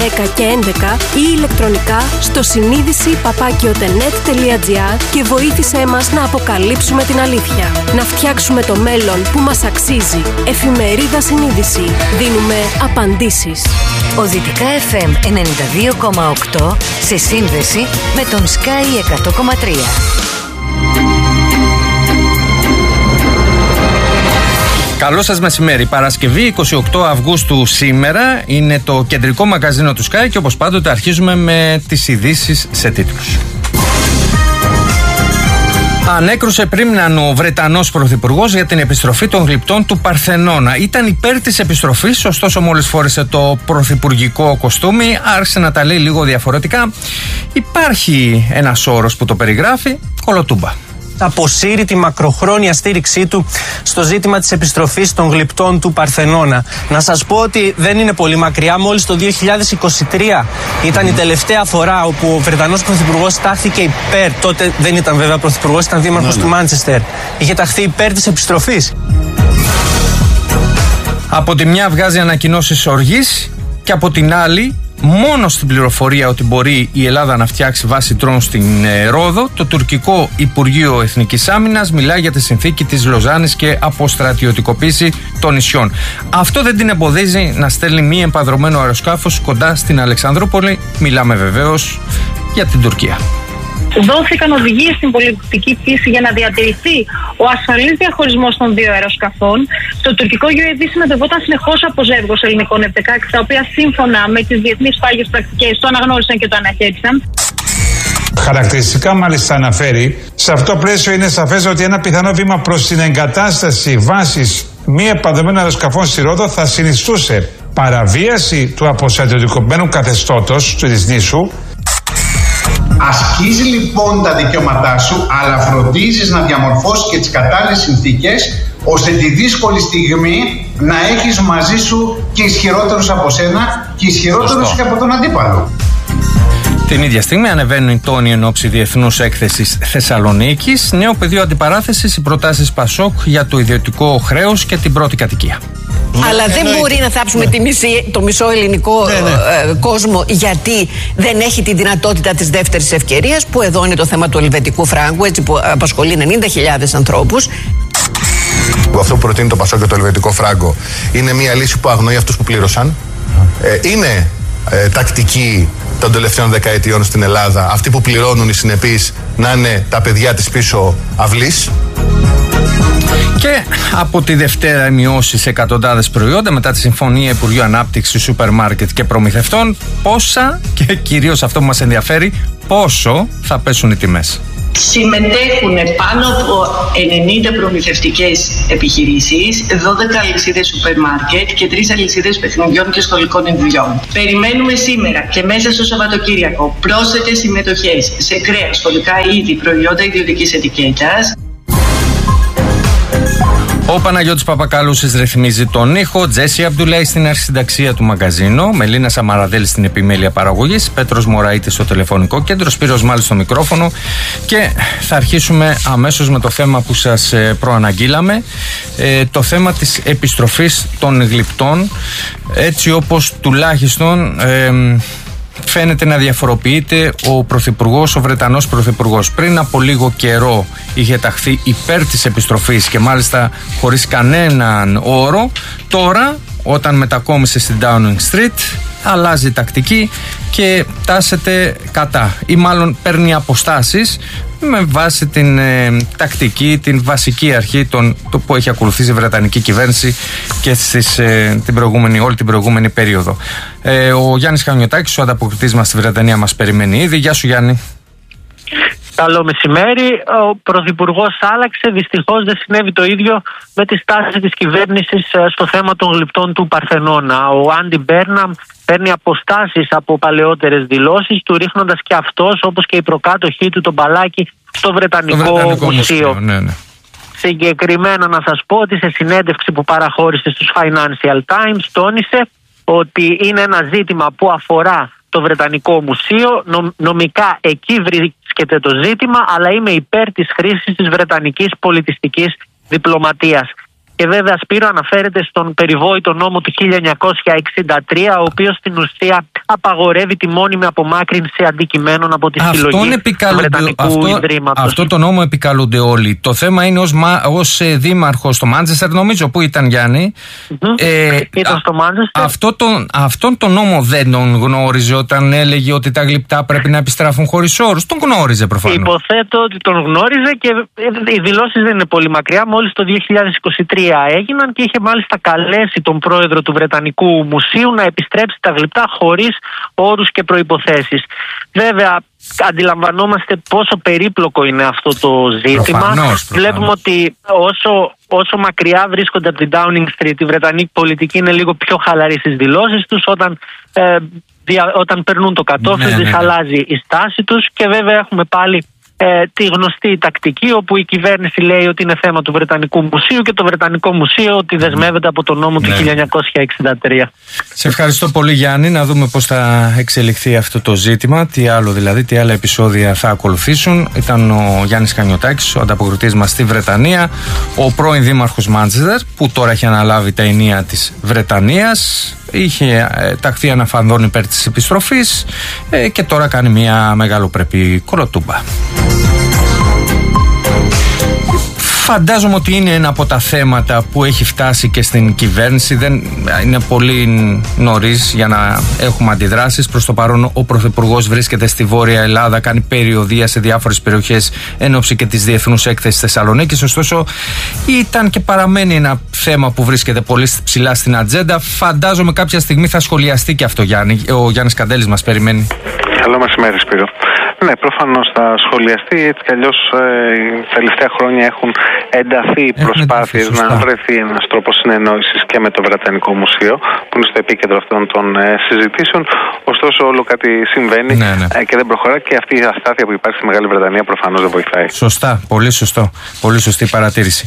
και 11 ή ηλεκτρονικά στο συνείδηση@otenet.gr και βοήθησέ μας να αποκαλύψουμε την αλήθεια. Να φτιάξουμε το μέλλον που μας αξίζει. Εφημερίδα Συνείδηση. Δίνουμε απαντήσεις. Οδυτικά FM 92,8 σε σύνδεση με τον Sky 100,3. Καλό σας μεσημέρι. Παρασκευή 28 Αυγούστου σήμερα είναι το κεντρικό μαγκαζίνο του Sky και όπως πάντοτε αρχίζουμε με τις ειδήσεις σε τίτλους. Ανέκρουσε πρίμναν ο Βρετανός Πρωθυπουργός για την επιστροφή των γλυπτών του Παρθενώνα. Ήταν υπέρ της επιστροφής, ωστόσο μόλις φόρεσε το πρωθυπουργικό κοστούμι άρχισε να τα λέει λίγο διαφορετικά. Υπάρχει ένας όρος που το περιγράφει, κολοτούμπα. Θα αποσύρει τη μακροχρόνια στήριξή του στο ζήτημα της επιστροφής των γλυπτών του Παρθενώνα. Να σας πω ότι δεν είναι πολύ μακριά, μόλις το 2023 ήταν η τελευταία φορά όπου ο Βρετανός Πρωθυπουργός τάχθηκε υπέρ, τότε δεν ήταν βέβαια Πρωθυπουργός, ήταν δήμαρχος του Μάντσεστερ, είχε ταχθεί υπέρ της επιστροφής. Από τη μια βγάζει ανακοινώσεις οργής και από την άλλη, μόνο στην πληροφορία ότι μπορεί η Ελλάδα να φτιάξει βάση τρών στην Ρόδο, το τουρκικό Υπουργείο Εθνικής Άμυνας μιλάει για τη συνθήκη της Λοζάνης και αποστρατιωτικοποίηση των νησιών. Αυτό δεν την εμποδίζει να στέλνει μη εμπαδρωμένο αεροσκάφος κοντά στην Αλεξανδρούπολη. Μιλάμε βεβαίως για την Τουρκία. Δόθηκαν οδηγίες στην πολιτική φύση για να διατηρηθεί ο ασφαλής διαχωρισμός των δύο αεροσκαφών. Το τουρκικό UAV συμμετευόταν συνεχώς από ζεύγος ελληνικών F-16, τα οποία σύμφωνα με τις διεθνείς πάγιες πρακτικές το αναγνώρισαν και το αναχέτησαν. Χαρακτηριστικά μάλιστα αναφέρει, σε αυτό το πλαίσιο είναι σαφές ότι ένα πιθανό βήμα προς την εγκατάσταση βάσης μη επανδρομένων αεροσκαφών στη Ρόδο θα συνιστούσε παραβίαση του αποστρατιωτικοποιημένου καθεστώτος της νήσου. Ασκείς λοιπόν τα δικαιώματά σου, αλλά φροντίζεις να διαμορφώσεις και τις κατάλληλες συνθήκες, ώστε τη δύσκολη στιγμή να έχεις μαζί σου και ισχυρότερους από σένα και ισχυρότερους και από τον αντίπαλο. Την ίδια στιγμή ανεβαίνουν οι τόνοι εν ώψη Διεθνούς Έκθεσης Θεσσαλονίκης. Νέο πεδίο αντιπαράθεσης, οι προτάσεις Πασόκ για το ιδιωτικό χρέος και την πρώτη κατοικία. Αλλά δεν μπορεί να θάψουμε το μισό ελληνικό κόσμο, γιατί δεν έχει τη δυνατότητα της δεύτερης ευκαιρίας, που εδώ είναι το θέμα του ελβετικού φράγκου, έτσι, που απασχολεί 90.000 ανθρώπους. Αυτό που προτείνει το Πασόκ και το ελβετικό φράγκο είναι μια λύση που αγνοεί αυτούς που πλήρωσαν. Είναι τακτική των τελευταίων δεκαετιών στην Ελλάδα αυτοί που πληρώνουν οι συνεπείς να είναι τα παιδιά της πίσω αυλής. Και από τη Δευτέρα μειώσεις σε εκατοντάδες προϊόντα μετά τη Συμφωνία Υπουργείου Ανάπτυξης, Σούπερ Μάρκετ και Προμηθευτών. Πόσα, και κυρίως αυτό που μας ενδιαφέρει, πόσο θα πέσουν οι τιμές. Συμμετέχουν πάνω από 90 προμηθευτικές επιχειρήσεις, 12 αλυσίδες σούπερ μάρκετ και 3 αλυσίδες παιχνιδιών και σχολικών εμβολιών. Περιμένουμε σήμερα και μέσα στο Σαββατοκύριακο πρόσθετες συμμετοχές σε κρέας, σχολικά είδη, προϊόντα ιδιωτικής ετικέτας. Ο Παναγιώτης Παπακαλούσης ρυθμίζει τον ήχο, Τζέσι Αμπτουλάη στην αρχισυνταξία του μαγκαζίνο, Μελίνα Σαμαραδέλη στην επιμέλεια παραγωγής, Πέτρος Μωραΐτης στο τηλεφωνικό κέντρο, Σπύρος Μάλης στο μικρόφωνο, και θα αρχίσουμε αμέσως με το θέμα που σας προαναγγείλαμε, το θέμα της επιστροφής των γλυπτών, έτσι όπως τουλάχιστον φαίνεται να διαφοροποιείται ο Πρωθυπουργός, ο Βρετανός Πρωθυπουργός. Πριν από λίγο καιρό είχε ταχθεί υπέρ της επιστροφής και μάλιστα χωρίς κανέναν όρο. Τώρα, όταν μετακόμισε στην Downing Street, αλλάζει τακτική και τάσεται κατά, ή μάλλον παίρνει αποστάσεις με βάση την τακτική, την βασική αρχή το που έχει ακολουθήσει η Βρετανική κυβέρνηση και όλη την προηγούμενη περίοδο. Ο Γιάννης Χανιωτάκης, ο ανταποκριτής μας στη Βρετανία, μας περιμένει ήδη. Γεια σου, Γιάννη. Καλό μεσημέρι. Ο Πρωθυπουργός άλλαξε. Δυστυχώς δεν συνέβη το ίδιο με τη στάση της κυβέρνησης στο θέμα των γλυπτών του Παρθενώνα. Ο Άντι Μπέρναμ παίρνει αποστάσεις από παλαιότερες δηλώσεις του, ρίχνοντας και αυτός, όπως και η προκάτοχή του, τον μπαλάκι στο Βρετανικό Μουσείο. Ναι. Συγκεκριμένα να σας πω ότι σε συνέντευξη που παραχώρησε στους Financial Times τόνισε ότι είναι ένα ζήτημα που αφορά το Βρετανικό Μουσείο. Νομικά εκεί βρίσκεται το ζήτημα, αλλά είμαι υπέρ της χρήσης της βρετανικής πολιτιστικής διπλωματίας. Και βέβαια, Σπύρο, αναφέρεται στον περιβόητο νόμο του 1963, ο οποίος στην ουσία απαγορεύει τη μόνιμη απομάκρυνση αντικειμένων από τη συλλογή του Βρετανικού Ιδρύματος. Αυτό το νόμο επικαλούνται όλοι. Το θέμα είναι ως δήμαρχος στο Μάντσεστερ, νομίζω, που ήταν, Γιάννη. Ήταν στο Μάντσεστερ. Αυτόν τον νόμο δεν τον γνώριζε όταν έλεγε ότι τα γλυπτά πρέπει να επιστραφούν χωρίς όρους. Τον γνώριζε προφανώς. Υποθέτω ότι τον γνώριζε και οι δηλώσεις δεν είναι πολύ μακριά. Μόλις το 2023 έγιναν και είχε μάλιστα καλέσει τον πρόεδρο του Βρετανικού Μουσείου να επιστρέψει τα γλυπτά χωρίς όρους και προϋποθέσεις. Βέβαια, αντιλαμβανόμαστε πόσο περίπλοκο είναι αυτό το ζήτημα. Προφανώς. Βλέπουμε ότι όσο μακριά βρίσκονται από την Downing Street, η Βρετανική πολιτική είναι λίγο πιο χαλαρή στις δηλώσεις τους. Όταν περνούν το κατόφλι, αλλάζει η στάση τους και βέβαια έχουμε πάλι τη γνωστή τακτική όπου η κυβέρνηση λέει ότι είναι θέμα του Βρετανικού Μουσείου και το Βρετανικό Μουσείο ότι δεσμεύεται από τον νόμο του 1963. Σε ευχαριστώ πολύ, Γιάννη. Να δούμε πώς θα εξελιχθεί αυτό το ζήτημα, τι άλλα επεισόδια θα ακολουθήσουν. Ήταν ο Γιάννης Κανιωτάκης, ο ανταποκριτής μας στη Βρετανία, ο πρώην δήμαρχος Μάντσεστερ, που τώρα έχει αναλάβει τα ενία της Βρετανίας. Είχε ταχθεί αναφανδόν υπέρ της επιστροφής και τώρα κάνει μια μεγαλοπρεπή κολοτούμπα. Φαντάζομαι ότι είναι ένα από τα θέματα που έχει φτάσει και στην κυβέρνηση. Δεν είναι πολύ νωρίς για να έχουμε αντιδράσεις. Προς το παρόν ο Πρωθυπουργός βρίσκεται στη Βόρεια Ελλάδα, κάνει περιοδεία σε διάφορες περιοχές εν ώψη και της Διεθνούς Έκθεσης Θεσσαλονίκης. Ωστόσο ήταν και παραμένει ένα θέμα που βρίσκεται πολύ ψηλά στην ατζέντα. Φαντάζομαι κάποια στιγμή θα σχολιαστεί και αυτό, Γιάννη. Ο Γιάννης Καντέλης μας περιμένει. Καλό μεσημέρι, Σπύρο. Ναι, προφανώς θα σχολιαστεί. Έτσι κι αλλιώς τα τελευταία χρόνια έχουν ενταθεί οι προσπάθειες να βρεθεί ένας τρόπος συνεννόησης και με το Βρετανικό Μουσείο, που είναι στο επίκεντρο αυτών των συζητήσεων. Ωστόσο, όλο κάτι συμβαίνει και δεν προχωρά και αυτή η αστάθεια που υπάρχει στη Μεγάλη Βρετανία προφανώς δεν βοηθάει. Σωστά, πολύ σωστό. Πολύ σωστή παρατήρηση.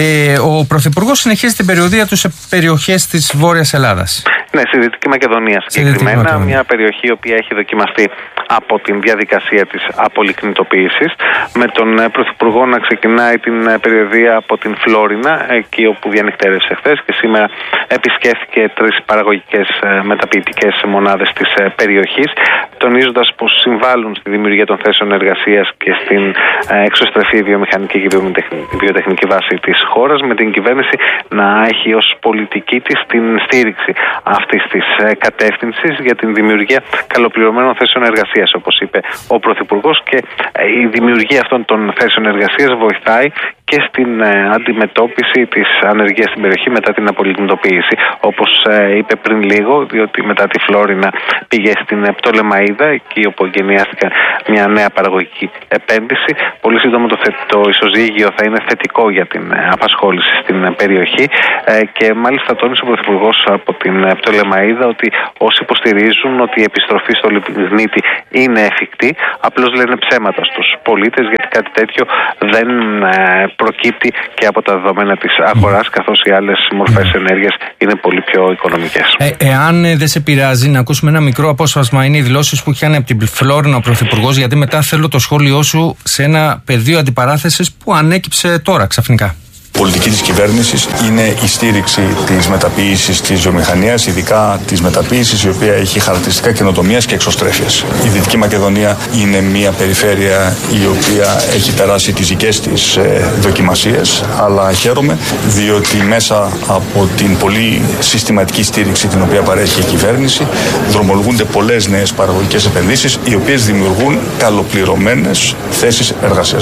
Ο Πρωθυπουργός συνεχίζει την περιοδεία του σε περιοχές της Βόρειας Ελλάδας. Ναι, στη Δυτική Μακεδονία συγκεκριμένα, μια περιοχή η οποία έχει δοκιμαστεί από την διαδικασία της απολικνητοποίησης, με τον Πρωθυπουργό να ξεκινάει την περιοδεία από την Φλόρινα, εκεί όπου διανυκτέρευσε χθες και σήμερα επισκέφθηκε 3 παραγωγικές μεταποιητικές μονάδες της περιοχής, τονίζοντας πως συμβάλλουν στη δημιουργία των θέσεων εργασίας και στην εξωστρεφή βιομηχανική και βιοτεχνική βάση της χώρας, με την κυβέρνηση να έχει ως πολιτική της την στήριξη αυτής της κατεύθυνσης για την δημιουργία καλοπληρωμένων θέσεων εργασίας, όπως είπε ο Πρωθυπουργός, και η δημιουργία αυτών των θέσεων εργασίας βοηθάει και στην αντιμετώπιση της ανεργίας στην περιοχή μετά την απολικνητοποίηση. Όπως είπε πριν λίγο, διότι μετά τη Φλόρινα πήγε στην Πτολεμαΐδα, εκεί όπου εγκαινιάστηκε μια νέα παραγωγική επένδυση. Πολύ σύντομα το ισοζύγιο θα είναι θετικό για την απασχόληση στην περιοχή και μάλιστα τόνισε ο Πρωθυπουργός από την Πτολεμαΐδα ότι όσοι υποστηρίζουν ότι η επιστροφή στο λιγνίτη είναι εφικτή, απλώς λένε ψέματα στους πολίτες, γιατί κάτι τέτοιο δεν προκύπτει και από τα δεδομένα της αγοράς, καθώς οι άλλες μορφές ενέργειας είναι πολύ πιο οικονομικές. Εάν δεν σε πειράζει να ακούσουμε ένα μικρό απόσπασμα, είναι οι δηλώσεις που είχε από την Φλόρινα ο Πρωθυπουργός, γιατί μετά θέλω το σχόλιο σου σε ένα πεδίο αντιπαράθεσης που ανέκυψε τώρα ξαφνικά. Η πολιτική της κυβέρνησης είναι η στήριξη της μεταποίησης της βιομηχανίας, ειδικά της μεταποίησης η οποία έχει χαρακτηριστικά καινοτομίας και εξωστρέφειας. Η Δυτική Μακεδονία είναι μια περιφέρεια η οποία έχει περάσει τις δικές της δοκιμασίες, αλλά χαίρομαι διότι μέσα από την πολύ συστηματική στήριξη την οποία παρέχει η κυβέρνηση δρομολογούνται πολλές νέες παραγωγικές επενδύσεις οι οποίες δημιουργούν καλοπληρωμένες θέσεις εργασίας.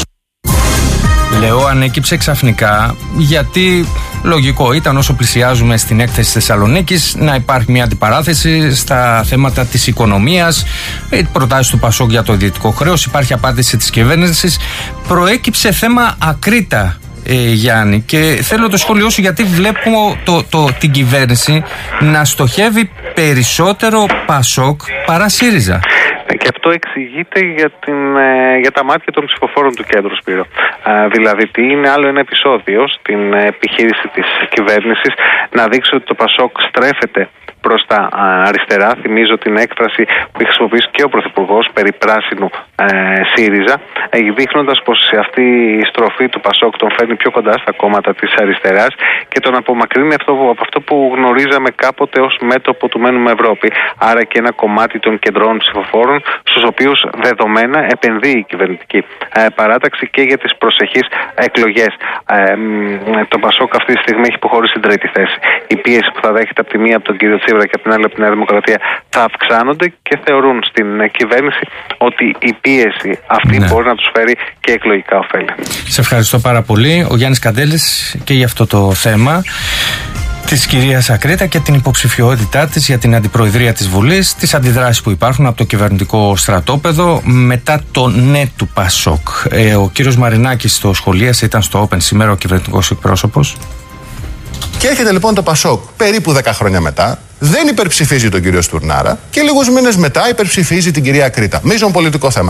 Λέω ανέκυψε ξαφνικά γιατί λογικό ήταν όσο πλησιάζουμε στην έκθεση Θεσσαλονίκης να υπάρχει μια αντιπαράθεση στα θέματα της οικονομίας, προτάσεις του Πασόκ για το ιδιωτικό χρέος, υπάρχει απάντηση της κυβέρνησης, προέκυψε θέμα Ακρίτα. Γιάννη, και θέλω το σχόλιο σου γιατί βλέπω την κυβέρνηση να στοχεύει περισσότερο Πασόκ παρά ΣΥΡΙΖΑ. Και αυτό εξηγείται για τα μάτια των ψηφοφόρων του κέντρου, Σπύρο. Δηλαδή, τι είναι άλλο ένα επεισόδιο στην επιχείρηση της κυβέρνησης να δείξει ότι το Πασόκ στρέφεται προς τα αριστερά. Θυμίζω την έκφραση που έχει χρησιμοποιήσει και ο Πρωθυπουργός περί πράσινου ΣΥΡΙΖΑ, δείχνοντας πως αυτή η στροφή του ΠΑΣΟΚ τον φέρνει πιο κοντά στα κόμματα της αριστεράς και τον απομακρύνει από αυτό που γνωρίζαμε κάποτε ως μέτωπο του Μένουμε Ευρώπη. Άρα και ένα κομμάτι των κεντρών ψηφοφόρων, στους οποίους δεδομένα επενδύει η κυβερνητική παράταξη και για τις προσεχείς εκλογές. Το ΠΑΣΟΚ αυτή τη στιγμή έχει υποχωρήσει στην τρίτη θέση. Η πίεση που θα δέχεται από τη μία από τον κύριο Τσίπρα και από την άλλη από τη Νέα Δημοκρατία θα αυξάνονται και θεωρούν στην κυβέρνηση ότι η πίεση αυτή μπορεί να τους φέρει και εκλογικά ωφέλη. Σε ευχαριστώ πάρα πολύ. Ο Γιάννης Καντέλης και για αυτό το θέμα της κυρίας Ακρίτα και την υποψηφιότητά της για την αντιπροεδρία της Βουλής, τις αντιδράσεις που υπάρχουν από το κυβερνητικό στρατόπεδο μετά το ναι του ΠΑΣΟΚ. Ο κύριος Μαρινάκης στο σχολίασε, ήταν στο Open σήμερα ο κυβερνητικός εκπρόσωπος. Και έρχεται λοιπόν το ΠΑΣΟΚ περίπου 10 χρόνια μετά, δεν υπερψηφίζει τον κύριο Στουρνάρα και λίγους μήνες μετά υπερψηφίζει την κυρία Ακρίτα. Μείζον πολιτικό θέμα.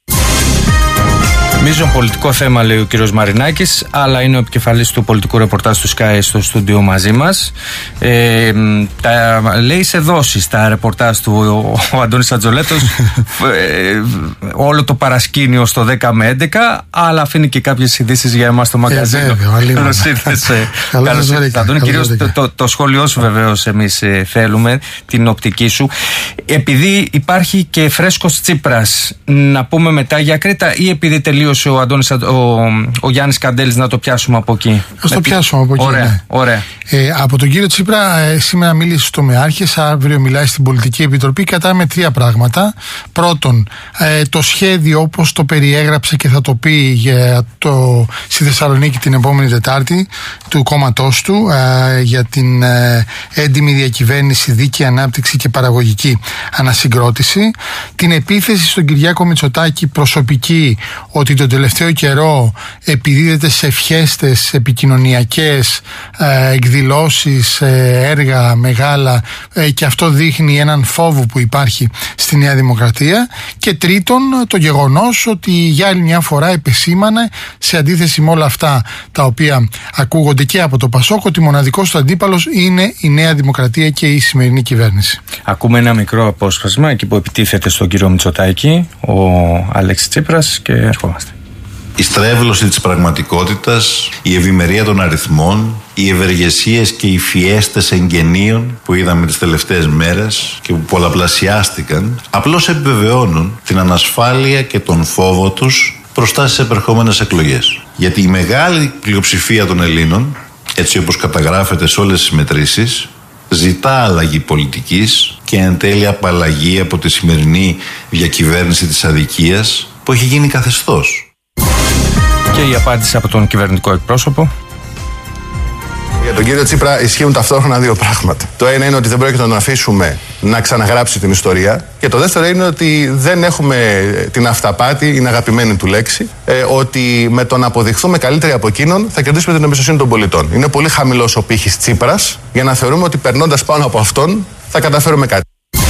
Μείζον πολιτικό θέμα, λέει ο κύριος Μαρινάκης, αλλά είναι ο επικεφαλής του πολιτικού ρεπορτάζ του Sky στο στούντιο μαζί μας. Λέει σε δόσεις τα ρεπορτάζ του ο Αντώνης Ατζολέτος, όλο το παρασκήνιο στο 10 με 11, αλλά αφήνει και κάποιες ειδήσεις για εμάς στο μαγκαζίνο. Καλώς ήρθες, Αντώνη. Κυρίως το σχόλιο σου βεβαίως εμείς θέλουμε, την οπτική σου. Επειδή υπάρχει και φρέσκος Τσίπρας, να πούμε μετά για Κρήτα ή επειδή τελείωσε ο Γιάννης Καντέλης, να το πιάσουμε από εκεί? Ας το πιάσουμε από εκεί. Ωραία. Από τον κύριο Τσίπρα σήμερα μίλησε στο ΜΕάρχες, αύριο μιλάει στην Πολιτική Επιτροπή. Κατάμε 3 πράγματα. Πρώτον, το σχέδιο όπως το περιέγραψε και θα το πει στη Θεσσαλονίκη την επόμενη Τετάρτη του κόμματός του για την έντιμη διακυβέρνηση, δίκαιη ανάπτυξη και παραγωγική ανασυγκρότηση. Την επίθεση στον Κυριάκο Μητσοτάκη προσωπική, ότι τον τελευταίο καιρό επιδίδεται σε ευχέστες επικοινωνιακές εκδηλώσεις, έργα μεγάλα, και αυτό δείχνει έναν φόβο που υπάρχει στη Νέα Δημοκρατία. Και τρίτον, το γεγονός ότι για άλλη μια φορά επεσήμανε, σε αντίθεση με όλα αυτά τα οποία ακούγονται και από το ΠΑΣΟΚ, ότι μοναδικός του αντίπαλος είναι η Νέα Δημοκρατία και η σημερινή κυβέρνηση. Ακούμε ένα μικρό απόσπασμα εκεί που επιτίθεται στον κύριο Μητσοτάκη ο Αλέξης Τσίπρας και ερχόμαστε. Η στρέβλωση της πραγματικότητας, η ευημερία των αριθμών, οι ευεργεσίες και οι φιέστες εγγενείων που είδαμε τις τελευταίες μέρες και που πολλαπλασιάστηκαν, απλώς επιβεβαιώνουν την ανασφάλεια και τον φόβο τους μπροστά στις επερχόμενες εκλογές. Γιατί η μεγάλη πλειοψηφία των Ελλήνων, έτσι όπως καταγράφεται σε όλες τις μετρήσεις, ζητά αλλαγή πολιτικής και εν τέλει απαλλαγή από τη σημερινή διακυβέρνηση της αδικίας που έχει γίνει καθεστώς. Και η απάντηση από τον κυβερνητικό εκπρόσωπο. Για τον κύριο Τσίπρα ισχύουν ταυτόχρονα 2 πράγματα. Το ένα είναι ότι δεν πρόκειται να τον αφήσουμε να ξαναγράψει την ιστορία. Και το δεύτερο είναι ότι δεν έχουμε την αυταπάτη, είναι αγαπημένη του λέξη, ότι με το να αποδειχθούμε καλύτεροι από εκείνον θα κερδίσουμε την εμπιστοσύνη των πολιτών. Είναι πολύ χαμηλός ο πύχης Τσίπρας για να θεωρούμε ότι περνώντας πάνω από αυτόν θα καταφέρουμε κάτι.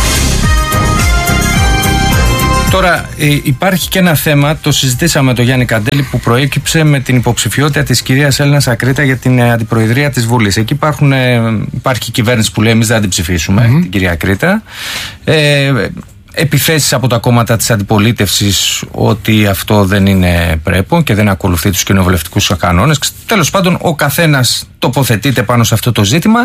Τώρα υπάρχει και ένα θέμα, το συζητήσαμε με τον Γιάννη Καντέλη, που προέκυψε με την υποψηφιότητα της κυρίας Έλενας Ακρίτα για την αντιπροεδρία της Βουλής. Εκεί υπάρχει κυβέρνηση που λέει εμείς δεν την ψηφίσουμε, την κυρία Ακρίτα. Επιθέσεις από τα κόμματα της αντιπολίτευσης ότι αυτό δεν είναι πρέπον και δεν ακολουθεί τους κοινοβουλευτικούς κανόνες. Τέλος πάντων, ο καθένας τοποθετείται πάνω σε αυτό το ζήτημα.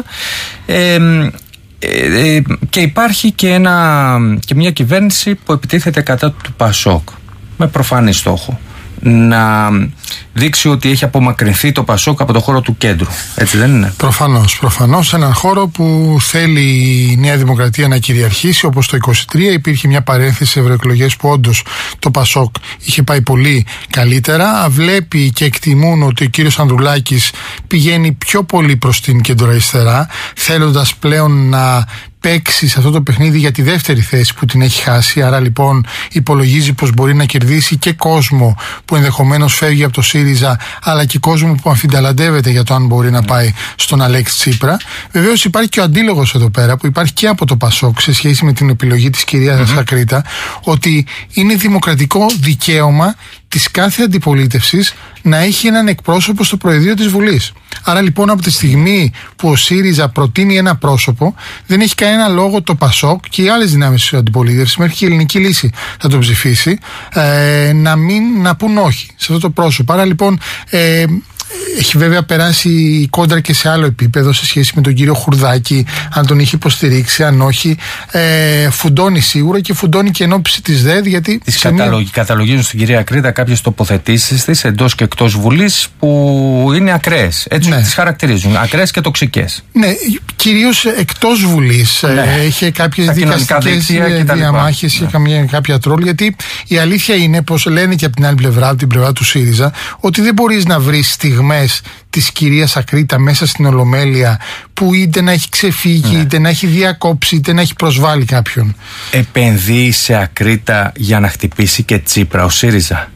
Και υπάρχει και μια κυβέρνηση που επιτίθεται κατά του ΠΑΣΟΚ με προφανή στόχο να δείξει ότι έχει απομακρυνθεί το ΠΑΣΟΚ από το χώρο του κέντρου. Έτσι δεν είναι? Προφανώς έναν χώρο που θέλει η Νέα Δημοκρατία να κυριαρχήσει. Όπως το 2023 υπήρχε μια παρένθεση σε ευρωεκλογές που όντως το ΠΑΣΟΚ είχε πάει πολύ καλύτερα. Βλέπει και εκτιμούν ότι ο κύριος Ανδρουλάκης πηγαίνει πιο πολύ προς την κεντροαριστερά, θέλοντας πλέον να παίξει σε αυτό το παιχνίδι για τη δεύτερη θέση που την έχει χάσει. Άρα λοιπόν υπολογίζει πως μπορεί να κερδίσει και κόσμο που ενδεχομένως φεύγει από το ΣΥΡΙΖΑ, αλλά και κόσμο που αμφιταλαντεύεται για το αν μπορεί να πάει στον Αλέξη Τσίπρα. Βεβαίως υπάρχει και ο αντίλογος εδώ πέρα που υπάρχει και από το ΠΑΣΟΚ σε σχέση με την επιλογή της κυρίας Ακρίτα, ότι είναι δημοκρατικό δικαίωμα της κάθε αντιπολίτευσης να έχει έναν εκπρόσωπο στο Προεδρείο της Βουλής. Άρα λοιπόν από τη στιγμή που ο ΣΥΡΙΖΑ προτείνει ένα πρόσωπο, δεν έχει κανένα λόγο το ΠΑΣΟΚ και οι άλλες δυνάμεις της αντιπολίτευσης, μέχρι και η Ελληνική Λύση θα το ψηφίσει, να πούν όχι σε αυτό το πρόσωπο. Άρα λοιπόν έχει βέβαια περάσει η κόντρα και σε άλλο επίπεδο σε σχέση με τον κύριο Χουρδάκη, αν τον είχε υποστηρίξει, αν όχι. Φουντώνει σίγουρα και φουντώνει και ενόψει της ΔΕΔ, γιατί καταλογίζουν στην κυρία Κρήτα κάποιες τοποθετήσεις της εντός και εκτός Βουλής που είναι ακραίες. Έτσι τις χαρακτηρίζουν. Ακραίες και τοξικές. Ναι, κυρίως εκτός Βουλής. Είχε κάποιες δικαστικές διαμάχες και κάποια τρόλ. Γιατί η αλήθεια είναι, πως λένε και από την άλλη πλευρά, από την πλευρά του ΣΥΡΙΖΑ, ότι δεν μπορείς να βρεις στιγμές της κυρίας Ακρίτα μέσα στην Ολομέλεια που είτε να έχει ξεφύγει, είτε να έχει διακόψει, είτε να έχει προσβάλει κάποιον. Επενδύει σε Ακρίτα για να χτυπήσει και Τσίπρα ο ΣΥΡΙΖΑ.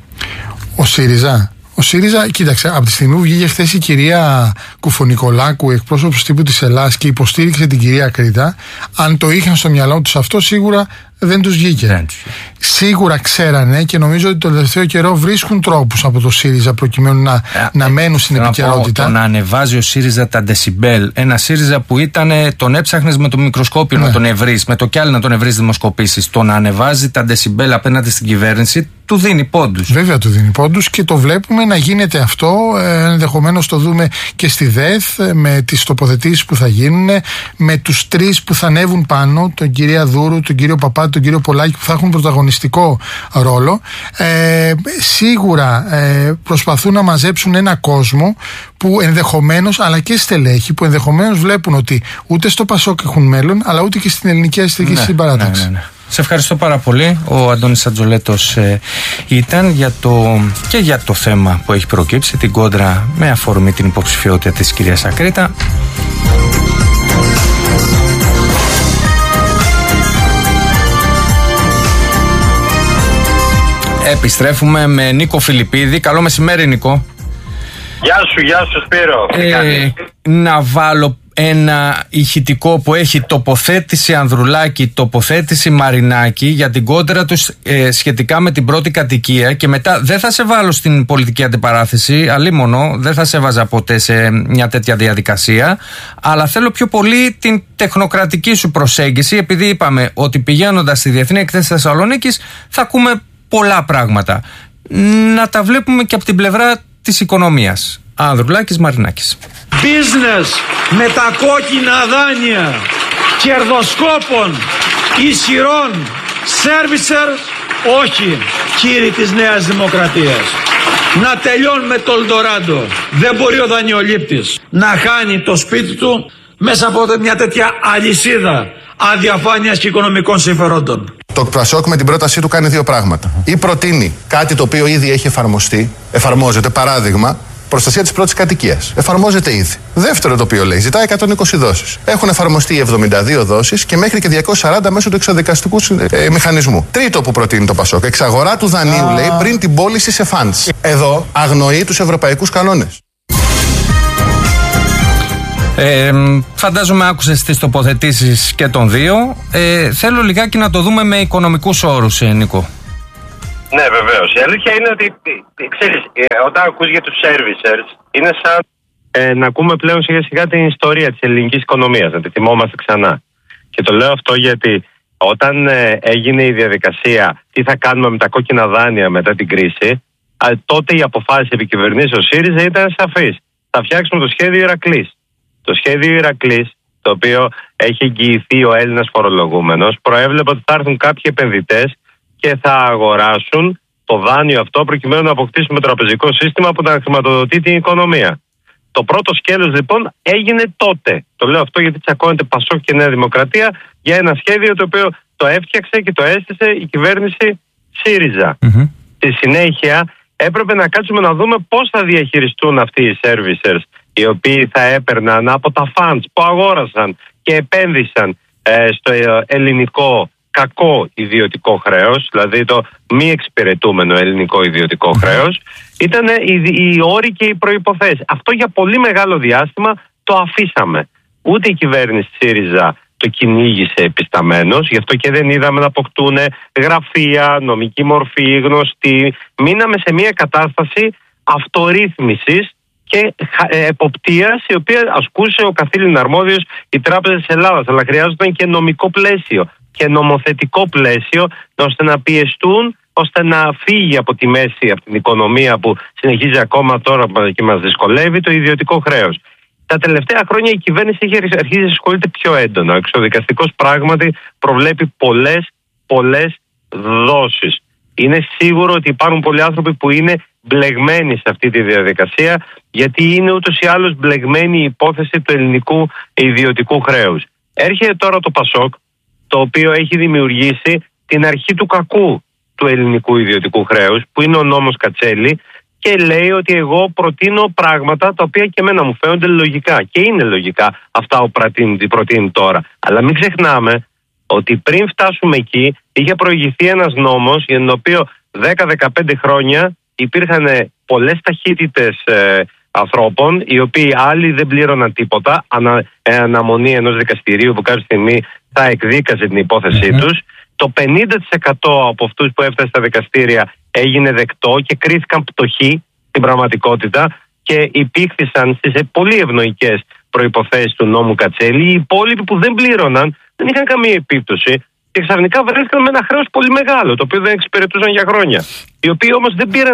Ο ΣΥΡΙΖΑ, κοίταξε, από τη στιγμή που βγήκε χθες η κυρία Κουφονικολάκου, εκπρόσωπος τύπου της Ελλάδας, και υποστήριξε την κυρία Ακρίτα, αν το είχαν στο μυαλό τους αυτό, σίγουρα δεν τους βγήκε. Σίγουρα ξέρανε, και νομίζω ότι τον τελευταίο καιρό βρίσκουν τρόπους από το ΣΥΡΙΖΑ προκειμένου να μένουν στην επικαιρότητα. Το να ανεβάζει ο ΣΥΡΙΖΑ τα ντεσιμπέλ, ένα ΣΥΡΙΖΑ που τον έψαχνες με το μικροσκόπιο να τον ευρείς, με το κι άλλο να τον ευρείς δημοσκοπήσεις, το να ανεβάζει τα ντεσιμπέλ απέναντι στην κυβέρνηση, του δίνει πόντους. Βέβαια του δίνει πόντους και το βλέπουμε να γίνεται αυτό. Ενδεχομένως το δούμε και στη ΔΕΘ, με τις τοποθετήσεις που θα γίνουν, με τους τρεις που θα ανέβουν πάνω, τον κυρία Δούρου, τον κύριο Παπά, τον κύριο Πολάκη, που θα έχουν πρωταγωνιστικό ρόλο. Σίγουρα προσπαθούν να μαζέψουν ένα κόσμο που ενδεχομένως, αλλά και στελέχη, που ενδεχομένως βλέπουν ότι ούτε στο ΠΑΣΟΚ έχουν μέλλον, αλλά ούτε και στην ελληνική αριστερική συμπαράταξη. Ναι. Σε ευχαριστώ πάρα πολύ. Ο Αντώνης Ατζολέτος ήταν και για το θέμα που έχει προκύψει, την κόντρα με αφορμή την υποψηφιότητα της κυρίας Ακρίτα. Επιστρέφουμε με Νίκο Φιλιππίδη. Καλό μεσημέρι, Νίκο. Γεια σου Σπύρο. Να βάλω ένα ηχητικό που έχει τοποθέτηση Ανδρουλάκη, τοποθέτηση Μαρινάκη για την κόντρα τους σχετικά με την πρώτη κατοικία, και μετά δεν θα σε βάλω στην πολιτική αντιπαράθεση, αλίμονο, δεν θα σε βάζα ποτέ σε μια τέτοια διαδικασία, αλλά θέλω πιο πολύ την τεχνοκρατική σου προσέγγιση, επειδή είπαμε ότι πηγαίνοντας στη Διεθνή Εκθέση Θεσσαλονίκης θα ακούμε πολλά πράγματα. Να τα βλέπουμε και από την πλευρά της οικονομίας. Ανδρουλάκης, Μαρινάκης. Business με τα κόκκινα δάνεια κερδοσκόπων ισχυρών servicers, όχι, κύριοι της Νέας Δημοκρατίας. Να τελειώνουμε το Ελντοράντο. Δεν μπορεί ο δανειολήπτης να χάνει το σπίτι του μέσα από μια τέτοια αλυσίδα αδιαφάνειας και οικονομικών συμφερόντων. Το ΠΑΣΟΚ με την πρότασή του κάνει δύο πράγματα. Ή προτείνει κάτι το οποίο ήδη έχει εφαρμόζεται, παράδειγμα, προστασία της πρώτης κατοικίας. Εφαρμόζεται ήδη. Δεύτερο το οποίο λέει, ζητάει 120 δόσεις. Έχουν εφαρμοστεί 72 δόσεις και μέχρι και 240 μέσω του εξοδικαστικού μηχανισμού. Τρίτο που προτείνει το ΠΑΣΟΚ, εξαγορά του δανείου, λέει, πριν την πώληση σε funds. Εδώ αγνοεί τους ευρωπαϊκούς κανόνες. Φαντάζομαι άκουσες τις τοποθετήσεις και των δύο. Θέλω λιγάκι να το δούμε με οικονομικούς όρους, Νίκο. Ναι, βεβαίως. Η αλήθεια είναι ότι, ξέρεις, όταν ακούς για τους servicers, είναι σαν να ακούμε πλέον σιγά σιγά την ιστορία της ελληνικής οικονομίας, να τη θυμόμαστε ξανά. Και το λέω αυτό γιατί όταν έγινε η διαδικασία τι θα κάνουμε με τα κόκκινα δάνεια μετά την κρίση, τότε οι αποφάσεις επικυβερνήσεως ΣΥΡΙΖΑ ήταν σαφείς. Θα φτιάξουμε το σχέδιο Ηρακλής. Το σχέδιο Ηρακλής, το οποίο έχει εγγυηθεί ο Έλληνας φορολογούμενος, προέβλεπε ότι θα έρθουν κάποιοι επενδυτές και θα αγοράσουν το δάνειο αυτό προκειμένου να αποκτήσουμε τραπεζικό σύστημα που να χρηματοδοτεί την οικονομία. Το πρώτο σκέλος λοιπόν έγινε τότε. Το λέω αυτό γιατί τσακώνεται ΠΑΣΟΚ και Νέα Δημοκρατία για ένα σχέδιο το οποίο το έφτιαξε και το έστησε η κυβέρνηση ΣΥΡΙΖΑ. Στη συνέχεια έπρεπε να κάτσουμε να δούμε πώς θα διαχειριστούν αυτοί οι servicers, οι οποίοι θα έπαιρναν από τα funds που αγόρασαν και επένδυσαν στο ελληνικό κακό ιδιωτικό χρέος, δηλαδή το μη εξυπηρετούμενο ελληνικό ιδιωτικό χρέος, ήταν οι όροι και οι προϋποθέσεις. Αυτό για πολύ μεγάλο διάστημα το αφήσαμε. Ούτε η κυβέρνηση ΣΥΡΙΖΑ το κυνήγησε επισταμένος, γι' αυτό και δεν είδαμε να αποκτούν γραφεία, νομική μορφή, γνωστή. Μείναμε σε μια κατάσταση αυτορύθμισης και εποπτείας, η οποία ασκούσε ο καθήλυν αρμόδιος η Τράπεζα της Ελλάδας. Αλλά χρειάζονταν και νομικό πλαίσιο και νομοθετικό πλαίσιο, ώστε να πιεστούν, ώστε να φύγει από τη μέση, από την οικονομία που συνεχίζει ακόμα τώρα και μας δυσκολεύει, το ιδιωτικό χρέος. Τα τελευταία χρόνια η κυβέρνηση έχει αρχίσει να ασχολείται πιο έντονα. Ο εξοδικαστικός πράγματι προβλέπει πολλές δόσεις. Είναι σίγουρο ότι υπάρχουν πολλοί άνθρωποι που είναι μπλεγμένοι σε αυτή τη διαδικασία, γιατί είναι ούτως ή άλλως μπλεγμένη η υπόθεση του ελληνικού ιδιωτικού χρέους. Έρχεται τώρα το ΠΑΣΟΚ, το οποίο έχει δημιουργήσει την αρχή του κακού του ελληνικού ιδιωτικού χρέους, που είναι ο νόμος Κατσέλη, και λέει ότι εγώ προτείνω πράγματα τα οποία και εμένα μου φαίνονται λογικά. Και είναι λογικά αυτά που προτείνει τώρα. Αλλά μην ξεχνάμε ότι πριν φτάσουμε εκεί, είχε προηγηθεί ένας νόμος για τον οποίο 10-15 χρόνια υπήρχαν πολλές ταχύτητες ανθρώπων, οι οποίοι άλλοι δεν πλήρωναν τίποτα, αναμονή ενός δικαστηρίου που κάποια στιγμή θα εκδίκαζε την υπόθεσή τους. Το 50% από αυτούς που έφτασαν στα δικαστήρια έγινε δεκτό και κρίθηκαν πτωχοί στην πραγματικότητα και υπήρχαν στις πολύ ευνοϊκές προϋποθέσεις του νόμου Κατσέλη. Οι υπόλοιποι που δεν πλήρωναν δεν είχαν καμία επίπτωση και ξαφνικά βρέθηκαν με ένα χρέος πολύ μεγάλο, το οποίο δεν εξυπηρετούσαν για χρόνια. Οι οποίοι όμως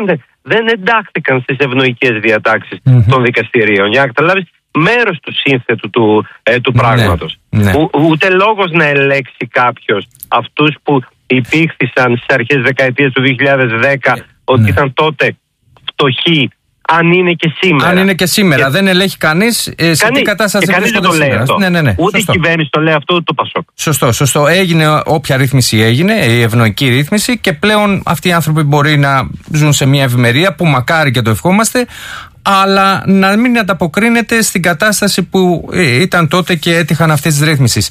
δεν εντάχθηκαν στις ευνοϊκές διατάξεις των δικαστηρίων. Για να καταλάβεις μέρος του σύνθετου του πράγματος. Ούτε λόγος να ελέγξει κάποιος αυτούς που υπήρχαν στις αρχές δεκαετίας του 2010 ότι ήταν τότε φτωχοί, αν είναι και σήμερα. Αν είναι και σήμερα. Δεν ελέγχει κανείς σε τι κατάσταση βρίσκονται σήμερα. Ούτε η κυβέρνηση το λέει αυτό, ούτε το ΠΑΣΟΚ. Σωστό. Έγινε όποια ρύθμιση έγινε, η ευνοϊκή ρύθμιση, και πλέον αυτοί οι άνθρωποι μπορεί να ζουν σε μια ευημερία που μακάρι και το ευχόμαστε, αλλά να μην ανταποκρίνεται στην κατάσταση που ήταν τότε και έτυχαν αυτές τις ρύθμισεις.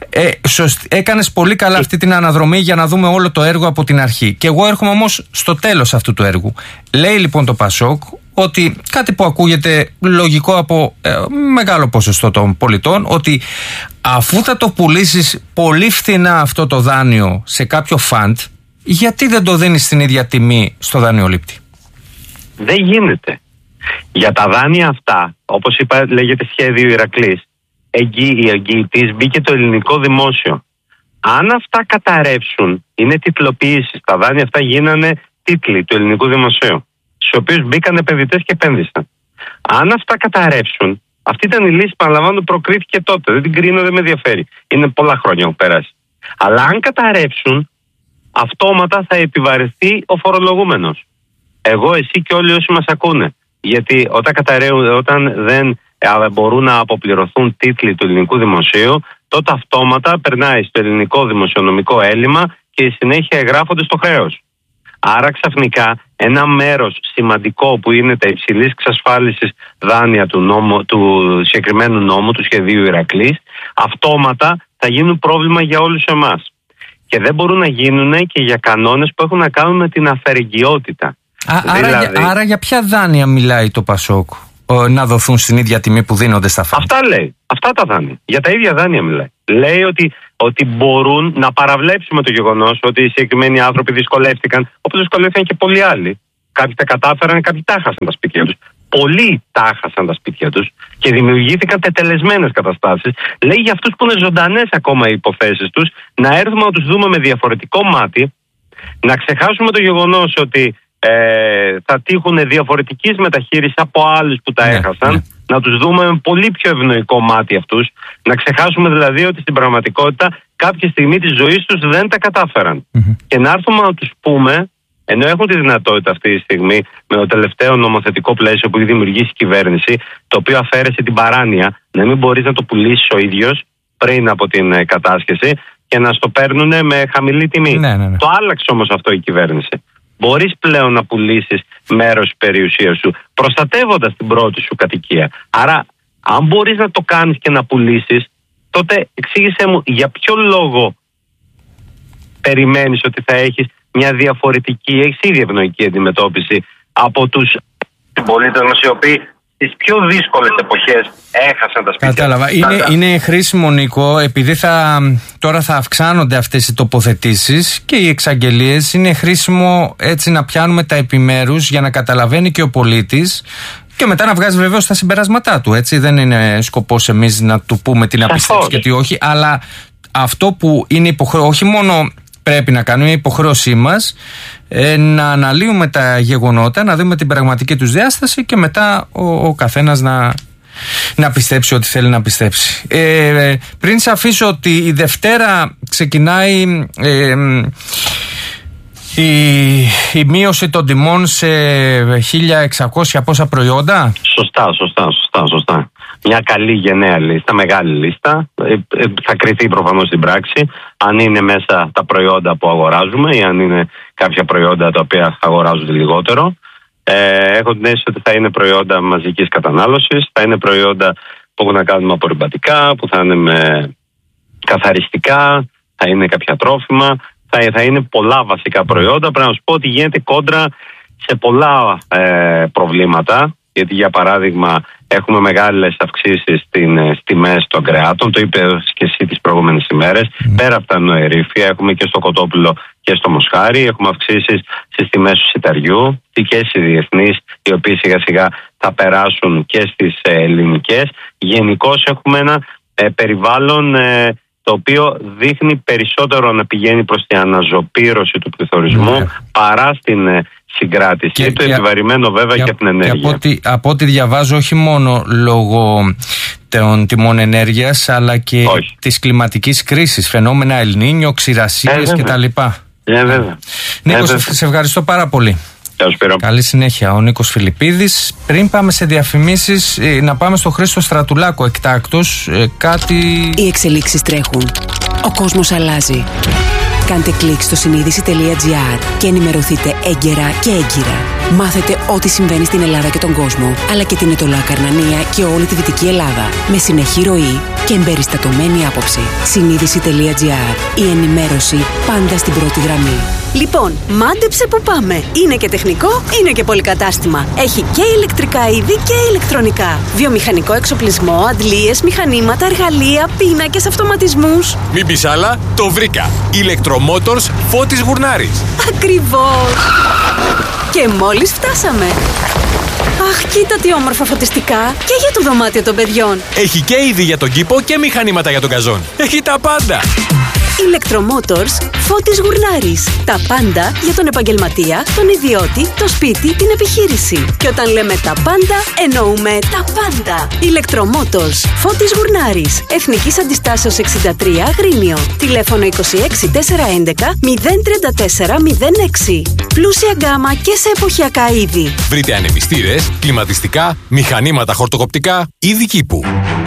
Έκανες πολύ καλά αυτή την αναδρομή για να δούμε όλο το έργο από την αρχή. Και εγώ έρχομαι όμως στο τέλος αυτού του έργου. Λέει λοιπόν το ΠΑΣΟΚ ότι κάτι που ακούγεται λογικό από μεγάλο ποσοστό των πολιτών, ότι αφού θα το πουλήσεις πολύ φθηνά αυτό το δάνειο σε κάποιο φαντ, γιατί δεν το δίνεις στην ίδια τιμή στο δανειολήπτη? Δεν γίνεται. Για τα δάνεια αυτά, όπως είπα, λέγεται σχέδιο Ηρακλής, εγγυητής μπήκε το ελληνικό δημόσιο. Αν αυτά καταρρεύσουν, είναι τιτλοποιήσεις. Τα δάνεια αυτά γίνανε τίτλοι του ελληνικού δημοσίου, στους οποίους μπήκαν επενδυτές και επένδυσαν. Αν αυτά καταρρεύσουν, αυτή ήταν η λύση, παραλαμβάνω, προκρίθηκε τότε. Δεν την κρίνω, δεν με ενδιαφέρει. Είναι πολλά χρόνια που πέρασε. Αλλά αν καταρρεύσουν, αυτόματα θα επιβαρυνθεί ο φορολογούμενος. Εγώ, εσύ και όλοι όσοι μας ακούνε. Γιατί όταν δεν μπορούν να αποπληρωθούν τίτλοι του ελληνικού δημοσίου, τότε αυτόματα περνάει στο ελληνικό δημοσιονομικό έλλειμμα και η συνέχεια εγγράφονται στο χρέος. Άρα ξαφνικά ένα μέρος σημαντικό που είναι τα υψηλής εξασφάλισης δάνεια του συγκεκριμένου νόμου, του σχεδίου Ηρακλής, αυτόματα θα γίνουν πρόβλημα για όλους εμάς. Και δεν μπορούν να γίνουν και για κανόνες που έχουν να κάνουν με την αφαιρεγγιότητα. Άρα για ποια δάνεια μιλάει το ΠΑΣΟΚ? Να δοθούν στην ίδια τιμή που δίνονται στα φαντ? Αυτά λέει. Αυτά τα δάνεια. Για τα ίδια δάνεια μιλάει. Λέει ότι μπορούν να παραβλέψουμε το γεγονός ότι οι συγκεκριμένοι άνθρωποι δυσκολεύτηκαν, όπως δυσκολεύτηκαν και πολλοί άλλοι. Κάποιοι τα κατάφεραν, κάποιοι τα χάσαν τα σπίτια τους. Πολλοί τα χάσαν τα σπίτια τους και δημιουργήθηκαν τετελεσμένες καταστάσεις. Λέει για αυτούς που είναι ζωντανές ακόμα οι υποθέσεις τους, να έρθουμε να τους δούμε με διαφορετικό μάτι, να ξεχάσουμε το γεγονός ότι θα τύχουν διαφορετικής μεταχείρισης από άλλους που τα έχασαν, να τους δούμε με πολύ πιο ευνοϊκό μάτι αυτούς, να ξεχάσουμε δηλαδή ότι στην πραγματικότητα κάποια στιγμή της ζωής τους δεν τα κατάφεραν. Και να έρθουμε να τους πούμε, ενώ έχουν τη δυνατότητα αυτή τη στιγμή με το τελευταίο νομοθετικό πλαίσιο που έχει δημιουργήσει η κυβέρνηση, το οποίο αφαίρεσε την παράνοια, να μην μπορείς να το πουλήσεις ο ίδιος πριν από την κατάσχεση και να στο παίρνουν με χαμηλή τιμή. Το άλλαξε όμως αυτό η κυβέρνηση. Μπορείς πλέον να πουλήσεις μέρος της περιουσίας σου, προστατεύοντας την πρώτη σου κατοικία. Άρα, αν μπορείς να το κάνεις και να πουλήσεις, τότε εξήγησέ μου για ποιο λόγο περιμένεις ότι θα έχεις μια διαφορετική, έχεις ήδη ευνοϊκή αντιμετώπιση από τους πολίτες μας, οι οποίοι τις πιο δύσκολες εποχές έχασαν τα σπίτια. Κατάλαβα. Είναι χρήσιμο, Νίκο, επειδή τώρα θα αυξάνονται αυτές οι τοποθετήσεις και οι εξαγγελίες. Είναι χρήσιμο έτσι να πιάνουμε τα επιμέρους για να καταλαβαίνει και ο πολίτης και μετά να βγάζει βεβαίως τα συμπεράσματά του. Έτσι. Δεν είναι σκοπός εμείς να του πούμε τι να πιστέψει και τι όχι, αλλά αυτό που είναι όχι μόνο πρέπει να κάνουμε, είναι υποχρέωσή μας να αναλύουμε τα γεγονότα, να δούμε την πραγματική τους διάσταση και μετά ο καθένας να πιστέψει ό,τι θέλει να πιστέψει. Πριν σε αφήσω, ότι η Δευτέρα ξεκινάει η μείωση των τιμών σε 1.600 πόσα προϊόντα. Σωστά. Μια καλή γενναία λίστα, μεγάλη λίστα. Θα κριθεί προφανώς στην πράξη αν είναι μέσα τα προϊόντα που αγοράζουμε ή αν είναι κάποια προϊόντα τα οποία αγοράζονται λιγότερο. Έχω την αίσθηση ότι θα είναι προϊόντα μαζικής κατανάλωσης, θα είναι προϊόντα που έχουν να κάνουν με απορριπαντικά, που θα είναι με καθαριστικά, θα είναι κάποια τρόφιμα, θα είναι πολλά βασικά προϊόντα. Πρέπει να σου πω ότι γίνεται κόντρα σε πολλά προβλήματα, γιατί για παράδειγμα έχουμε μεγάλες αυξήσεις στις τιμές των κρεάτων, το είπε και εσύ τις προηγούμενες ημέρες. Πέρα από τα νοερήφια, έχουμε και στο κοτόπουλο και στο μοσχάρι, έχουμε αυξήσεις στις τιμές του σιταριού και στις διεθνείς, οι οποίες σιγά σιγά θα περάσουν και στις ελληνικές. Γενικώς έχουμε ένα περιβάλλον το οποίο δείχνει περισσότερο να πηγαίνει προς την αναζωπήρωση του πληθωρισμού παρά στην συγκράτηση. Και το επιβαρημένο βέβαια και από την ενέργεια. Από ό,τι διαβάζω, όχι μόνο λόγω των τιμών ενέργειας, αλλά και της κλιματικής κρίσης, φαινόμενα Ελνίνιο, ξηρασίες κτλ. Νίκο, σε ευχαριστώ πάρα πολύ. Καλή συνέχεια. Ο Νίκος Φιλιππίδης. Πριν πάμε σε διαφημίσεις, να πάμε στο Χρήστο Στρατουλάκο εκτάκτος. Οι εξελίξεις τρέχουν. Ο κόσμος αλλάζει. Κάντε κλικ στο συνείδηση.gr και ενημερωθείτε έγκαιρα και έγκυρα. Μάθετε ό,τι συμβαίνει στην Ελλάδα και τον κόσμο, αλλά και την Αιτωλοακαρνανία και όλη τη Δυτική Ελλάδα. Με συνεχή ροή και εμπεριστατωμένη άποψη. Συνείδηση.gr. Η ενημέρωση πάντα στην πρώτη γραμμή. Λοιπόν, μάντεψε που πάμε. Είναι και τεχνικό, είναι και πολυκατάστημα. Έχει και ηλεκτρικά είδη και ηλεκτρονικά. Βιομηχανικό εξοπλισμό, αντλίες, μηχανήματα, εργαλεία, πίνακες, αυτοματισμούς. Μην πεις άλλα, το βρήκα. Ηλεκτρομότορς Φώτης Γουρνάρης. Ακριβώς. Και μόλις φτάσαμε. Αχ, κοίτα τι όμορφα φωτιστικά. Και για το δωμάτιο των παιδιών. Έχει και είδη για τον κήπο και μηχανήματα για τον καζόν. Έχει τα πάντα. Ηλεκτρομότορς Φώτης Γουρνάρης. Τα πάντα για τον επαγγελματία, τον ιδιώτη, το σπίτι, την επιχείρηση. Και όταν λέμε τα πάντα, εννοούμε τα πάντα. Ηλεκτρομότορς Φώτης Γουρνάρης. Εθνικής Αντιστάσεως 63 Αγρίνιο. Τηλέφωνο 26 411 034 06. Πλούσια γκάμα και σε εποχιακά είδη. Βρείτε ανεμιστήρες, κλιματιστικά, μηχανήματα χορτοκοπτικά, είδη κήπου.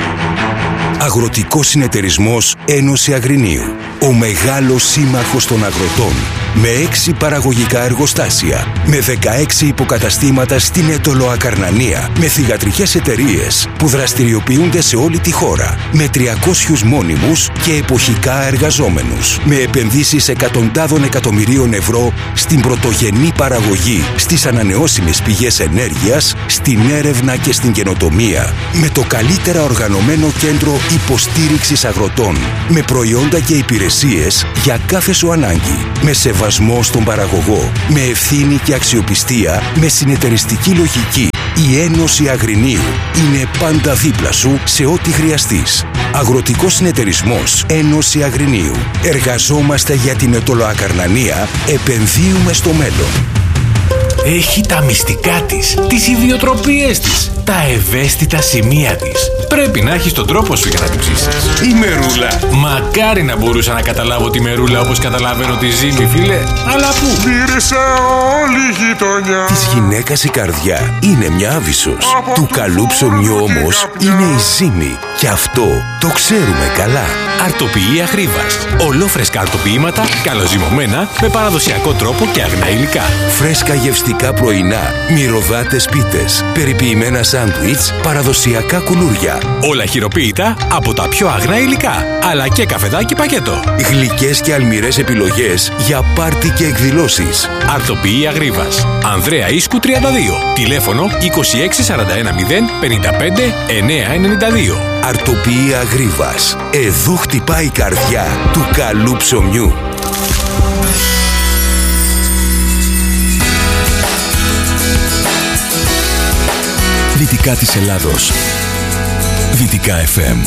Αγροτικός Συνεταιρισμός Ένωση Αγρινίου. Ο μεγάλος σύμμαχος των αγροτών. Με 6 παραγωγικά εργοστάσια. Με 16 υποκαταστήματα στην Αιτωλοακαρνανία. Με θυγατρικές εταιρείες που δραστηριοποιούνται σε όλη τη χώρα. Με 300 μόνιμους και εποχικά εργαζόμενους. Με επενδύσεις εκατοντάδων εκατομμυρίων ευρώ στην πρωτογενή παραγωγή, στις ανανεώσιμες πηγές ενέργειας, στην έρευνα και στην καινοτομία. Με το καλύτερα οργανωμένο κέντρο υποστήριξης αγροτών. Με προϊόντα και υπηρεσίες για κάθε σου ανάγκη. Με σεβασμό στον παραγωγό. Με ευθύνη και αξιοπιστία. Με συνεταιριστική λογική. Η Ένωση Αγρινίου είναι πάντα δίπλα σου σε ό,τι χρειαστείς. Αγροτικός Συνεταιρισμός Ένωση Αγρινίου. Εργαζόμαστε για την Αιτωλοακαρνανία. Επενδύουμε στο μέλλον. Έχει τα μυστικά της, τις ιδιοτροπίες της, τα ευαίσθητα σημεία της. Πρέπει να έχεις τον τρόπο σου για να την ψήσεις. Η μερούλα. Μακάρι να μπορούσα να καταλάβω τη μερούλα όπως καταλαβαίνω τη ζύμη, φίλε. Αλλά πού? Μύρισε όλη η γειτονιά. Της γυναίκας η καρδιά είναι μια άβυσσος. Του καλού ψωμιού όμως είναι η ζύμη. Και αυτό το ξέρουμε καλά. Αρτοποιεία Χρήβας. Ολόφρεσκα αρτοποιήματα, καλοζυμωμένα, με παραδοσιακό τρόπο και αγνά υλικά. Φρέσκα γευστικά πρωινά, μυρωδάτες πίτες, περιποιημένα σάντουιτς, παραδοσιακά κουλούρια. Όλα χειροποίητα από τα πιο αγνά υλικά, αλλά και καφεδάκι πακέτο. Γλυκές και αλμυρές επιλογές για πάρτι και εκδηλώσεις. Αρτοποιεία Χρήβας. Ανδρέα Ίσκου 32. Τηλέφωνο 26410 55 992. Αρτοποιεία Γρίβας. Εδώ χτυπάει η καρδιά του καλού ψωμιού. Δυτικά της Ελλάδος. Δυτικά FM.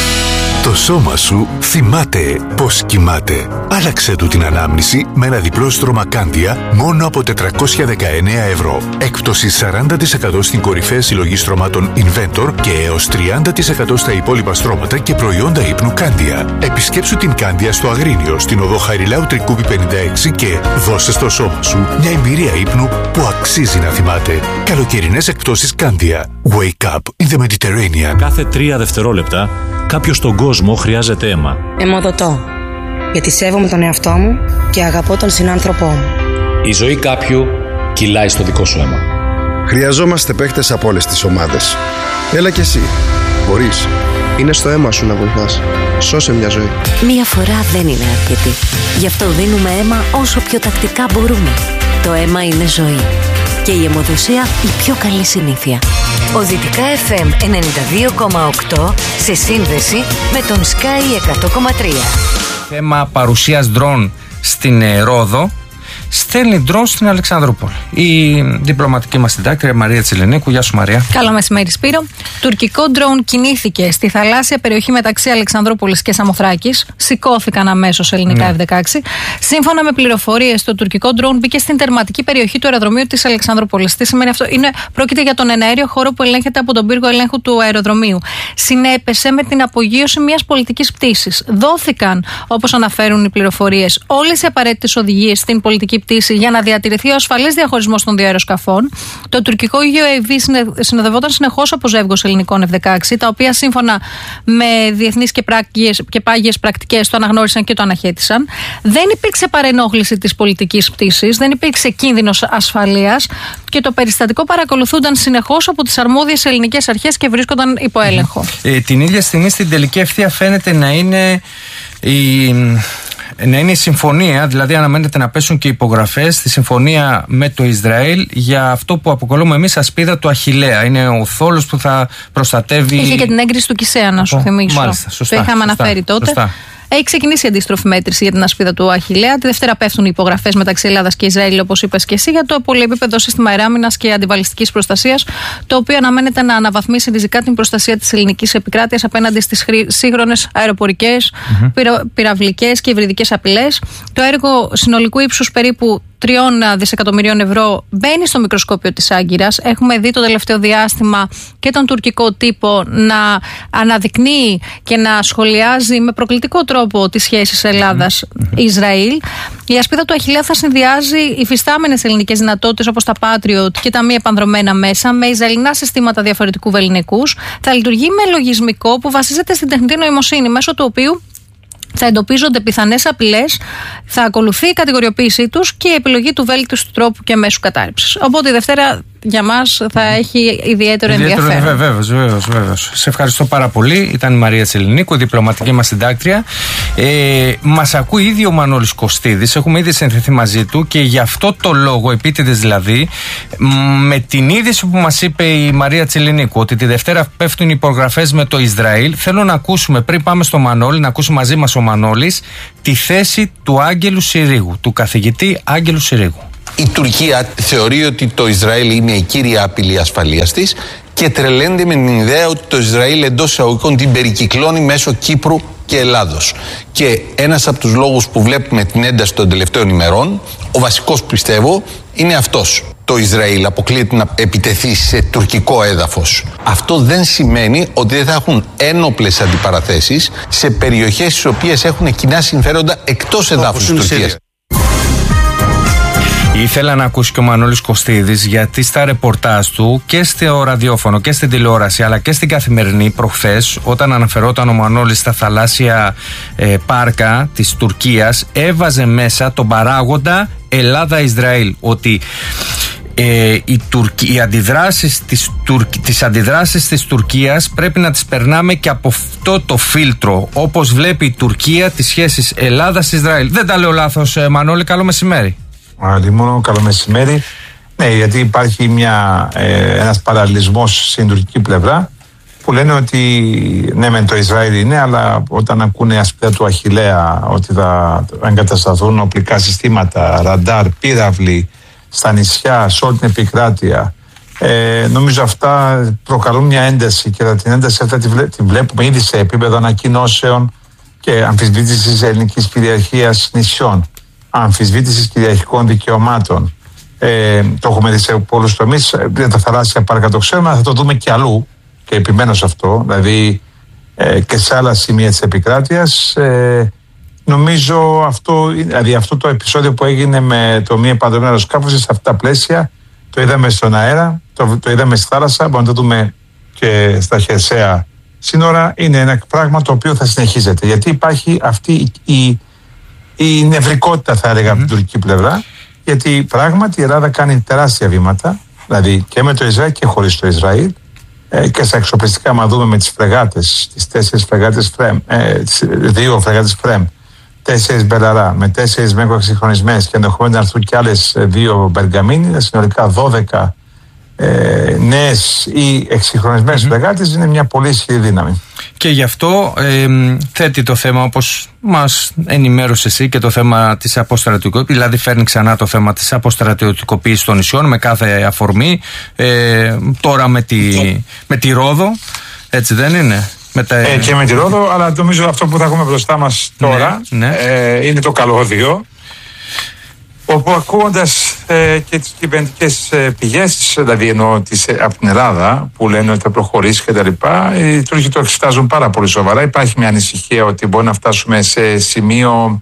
Το σώμα σου θυμάται πως κοιμάται. Άλλαξε του την ανάμνηση με ένα διπλό στρώμα Κάντια μόνο από 419 ευρώ. Έκπτωση 40% στην κορυφαία συλλογή στρωμάτων Inventor και έως 30% στα υπόλοιπα στρώματα και προϊόντα ύπνου Κάντια. Επισκέψου την Κάντια στο Αγρίνιο, στην οδό Χαριλάου Τρικούπη 56 και δώσε στο σώμα σου μια εμπειρία ύπνου που αξίζει να θυμάται. Καλοκαιρινές εκπτώσεις Κάντια. Wake up in the Mediterranean. Κάθε 3 δευτερόλεπτα κάποιος στον κόσμο χρειάζεται αίμα. Αιμοδοτώ. Γιατί σέβομαι τον εαυτό μου και αγαπώ τον συνάνθρωπό μου. Η ζωή κάποιου κυλάει στο δικό σου αίμα. Χρειαζόμαστε παίκτες από όλες τις ομάδες. Έλα κι εσύ. Μπορείς. Είναι στο αίμα σου να βοηθάς. Σώσε μια ζωή. Μία φορά δεν είναι αρκετή. Γι' αυτό δίνουμε αίμα όσο πιο τακτικά μπορούμε. Το αίμα είναι ζωή. Και η αιμοδοσία η πιο καλή συνήθεια. Ο Δυτικά FM 92,8 σε σύνδεση με τον Sky 100,3. Θέμα παρουσίας ντρόν στην Ρόδο στέλνει ντρόν στην Αλεξανδρούπολη. Η διπλωματική μας συντάκτρια Μαρία Τσιλενίκου. Γεια σου, Μαρία. Καλό μεσημέρι, Σπύρο. Τουρκικό ντρόν κινήθηκε στη θαλάσσια περιοχή μεταξύ Αλεξανδρούπολης και Σαμοθράκης. Σηκώθηκαν αμέσως ελληνικά F-16. Σύμφωνα με πληροφορίες, το τουρκικό ντρόν μπήκε στην τερματική περιοχή του αεροδρομίου της Αλεξανδρούπολης. Τι σημαίνει αυτό? Πρόκειται για τον εναέριο χώρο που ελέγχεται από τον πύργο ελέγχου του αεροδρομίου. Συνέπεσε με την απογείωση μιας πολιτικής πτήσης. Δόθηκαν, όπως αναφέρουν οι πληροφορίες, όλες οι απαραίτητες οδηγίες στην πολιτική πτήση για να διατηρηθεί ο ασφαλής διαχωρισμός των δύο αεροσκαφών. Το τουρκικό UAV συνοδευόταν συνεχώς από ζεύγος ελληνικών F-16, τα οποία σύμφωνα με διεθνείς και πάγιες πρακτικές το αναγνώρισαν και το αναχέτησαν. Δεν υπήρξε παρενόχληση της πολιτικής πτήσης, δεν υπήρξε κίνδυνος ασφαλείας και το περιστατικό παρακολουθούνταν συνεχώς από τις αρμόδιες ελληνικές αρχές και βρίσκονταν υπό έλεγχο. Την ίδια στιγμή στην τελική ευθεία φαίνεται να είναι η συμφωνία, δηλαδή αναμένεται να πέσουν και υπογραφές στη συμφωνία με το Ισραήλ για αυτό που αποκαλούμε εμείς ασπίδα του Αχιλλέα. Είναι ο θόλος που θα προστατεύει. Είχε και την έγκριση του Κισέα, να σου θυμίσω. Μάλιστα, σωστά. Το είχαμε αναφέρει τότε. Σωστά. Έχει ξεκινήσει η αντίστροφη μέτρηση για την ασπίδα του Αχιλλέα. Τη Δευτέρα πέφτουν οι υπογραφές μεταξύ Ελλάδας και Ισραήλ, όπως είπες και εσύ, για το πολυεπίπεδο σύστημα αεράμινας και αντιβαλιστικής προστασίας, το οποίο αναμένεται να αναβαθμίσει ριζικά την προστασία της ελληνικής επικράτειας απέναντι στις σύγχρονες αεροπορικές, πυραυλικές και υβριδικές απειλές. Το έργο συνολικού ύψους περίπου 3 δισεκατομμυρίων ευρώ μπαίνει στο μικροσκόπιο της Άγκυρας. Έχουμε δει το τελευταίο διάστημα και τον τουρκικό τύπο να αναδεικνύει και να σχολιάζει με προκλητικό τρόπο τις σχέσεις Ελλάδας-Ισραήλ. Η ασπίδα του Αχιλλέα θα συνδυάζει υφιστάμενες ελληνικές δυνατότητες όπως τα Patriot και τα μη επανδρομένα μέσα με ισραηλινά συστήματα διαφορετικού βεληνικούς. Θα λειτουργεί με λογισμικό που βασίζεται στην τεχνητή νοημοσύνη, μέσω του οποίου θα εντοπίζονται πιθανές απειλές, θα ακολουθεί η κατηγοριοποίησή τους και η επιλογή του βέλτιστου τρόπου και μέσου κατάρριψης. Οπότε η Δευτέρα για μας θα έχει ιδιαίτερο ενδιαφέρον. Βέβαιως. Σε ευχαριστώ πάρα πολύ. Ήταν η Μαρία Τσιλενίκου, η διπλωματική μας συντάκτρια. Μας ακούει ήδη ο Μανώλης Κωστίδης. Έχουμε ήδη συνθεθεί μαζί του και γι' αυτό το λόγο, επίτηδες δηλαδή, με την είδηση που μας είπε η Μαρία Τσιλενίκου ότι τη Δευτέρα πέφτουν οι υπογραφές με το Ισραήλ, θέλω να ακούσουμε, πριν πάμε στο Μανώλη, να ακούσουμε μαζί μας ο Μανώλης τη θέση του Άγγελου Συρίγου, του καθηγητή Άγγελου Συρίγου. Η Τουρκία θεωρεί ότι το Ισραήλ είναι η κύρια απειλή ασφαλείας της και τρελαίνεται με την ιδέα ότι το Ισραήλ εντός εισαγωγικών την περικυκλώνει μέσω Κύπρου και Ελλάδος. Και ένας από τους λόγους που βλέπουμε την ένταση των τελευταίων ημερών, ο βασικός πιστεύω, είναι αυτός. Το Ισραήλ αποκλείεται να επιτεθεί σε τουρκικό έδαφος. Αυτό δεν σημαίνει ότι δεν θα έχουν ένοπλες αντιπαραθέσεις σε περιοχές στις οποίες έχουν κοινά συμφέροντα εκτός εδάφους της Τουρκίας. Ήθελα να ακούσει και ο Μανώλης Κωστίδης, γιατί στα ρεπορτάζ του και στο ραδιόφωνο και στην τηλεόραση αλλά και στην Καθημερινή προχθές, όταν αναφερόταν ο Μανώλης στα θαλάσσια πάρκα της Τουρκίας, έβαζε μέσα τον παράγοντα Ελλάδα-Ισραήλ, ότι οι αντιδράσεις της Τουρκίας πρέπει να τις περνάμε και από αυτό το φίλτρο, όπως βλέπει η Τουρκία τις σχέσεις Ελλάδας-Ισραήλ. Δεν τα λέω λάθος, Μανώλη? Καλό μεσημέρι. Μόνο καλό μεσημέρι. Ναι, γιατί υπάρχει ένας παραλληλισμός στην τουρκική πλευρά που λένε ότι ναι μεν το Ισραήλ είναι, αλλά όταν ακούνε ασπίδα του Αχιλλέα ότι θα εγκατασταθούν οπλικά συστήματα, ραντάρ, πύραυλοι στα νησιά, σε όλη την επικράτεια, νομίζω αυτά προκαλούν μια ένταση, και την ένταση αυτά τη βλέπουμε ήδη σε επίπεδο ανακοινώσεων και αμφισβήτησης ελληνικής κυριαρχίας νησιών, αμφισβήτησης κυριαρχικών δικαιωμάτων. Το έχουμε δει σε πολλούς τομείς. Τα θαλάσσια πάρκα το ξέρουμε, αλλά θα το δούμε και αλλού, και επιμένω σε αυτό, δηλαδή και σε άλλα σημεία της επικράτειας. Νομίζω αυτό το επεισόδιο που έγινε με το μη επανδρομένο αεροσκάφος, σε αυτά τα πλαίσια το είδαμε στον αέρα, το είδαμε στη θάλασσα, μπορούμε να το δούμε και στα χερσαία σύνορα. Είναι ένα πράγμα το οποίο θα συνεχίζεται, γιατί υπάρχει αυτή η νευρικότητα, θα έλεγα, από την τουρκική πλευρά, γιατί πράγματι η Ελλάδα κάνει τεράστια βήματα, δηλαδή και με το Ισραήλ και χωρίς το Ισραήλ, και στα εξοπλιστικά, άμα δούμε με τις φρεγάτες, τις 4 φρεγάτες Φρέμ, 2 φρεγάτες Φρέμ, 4 Μπελαρά, με 4 Μέγκο εξυγχρονισμένες και ενδεχομένως να έρθουν και άλλες 2 Μπεργαμίνι, συνολικά 12 νέες ή εξυγχρονισμένες φρεγάτες, είναι μια πολύ ισχυρή δύναμη. Και γι' αυτό θέτει το θέμα, όπως μας ενημέρωσε εσύ, και το θέμα της αποστρατιωτικοποίησης, δηλαδή φέρνει ξανά το θέμα της αποστρατιωτικοποίησης των νησιών με κάθε αφορμή, τώρα με τη Ρόδο, έτσι δεν είναι? Και με τη Ρόδο, αλλά νομίζω αυτό που θα έχουμε μπροστά μας τώρα είναι το καλώδιο, όπου ακούγοντας και τις κυβερνητικές πηγές, δηλαδή εννοώ από την Ελλάδα, που λένε ότι θα προχωρήσει και τα λοιπά, οι Τούρκοι το εξετάζουν πάρα πολύ σοβαρά. Υπάρχει μια ανησυχία ότι μπορεί να φτάσουμε σε σημείο,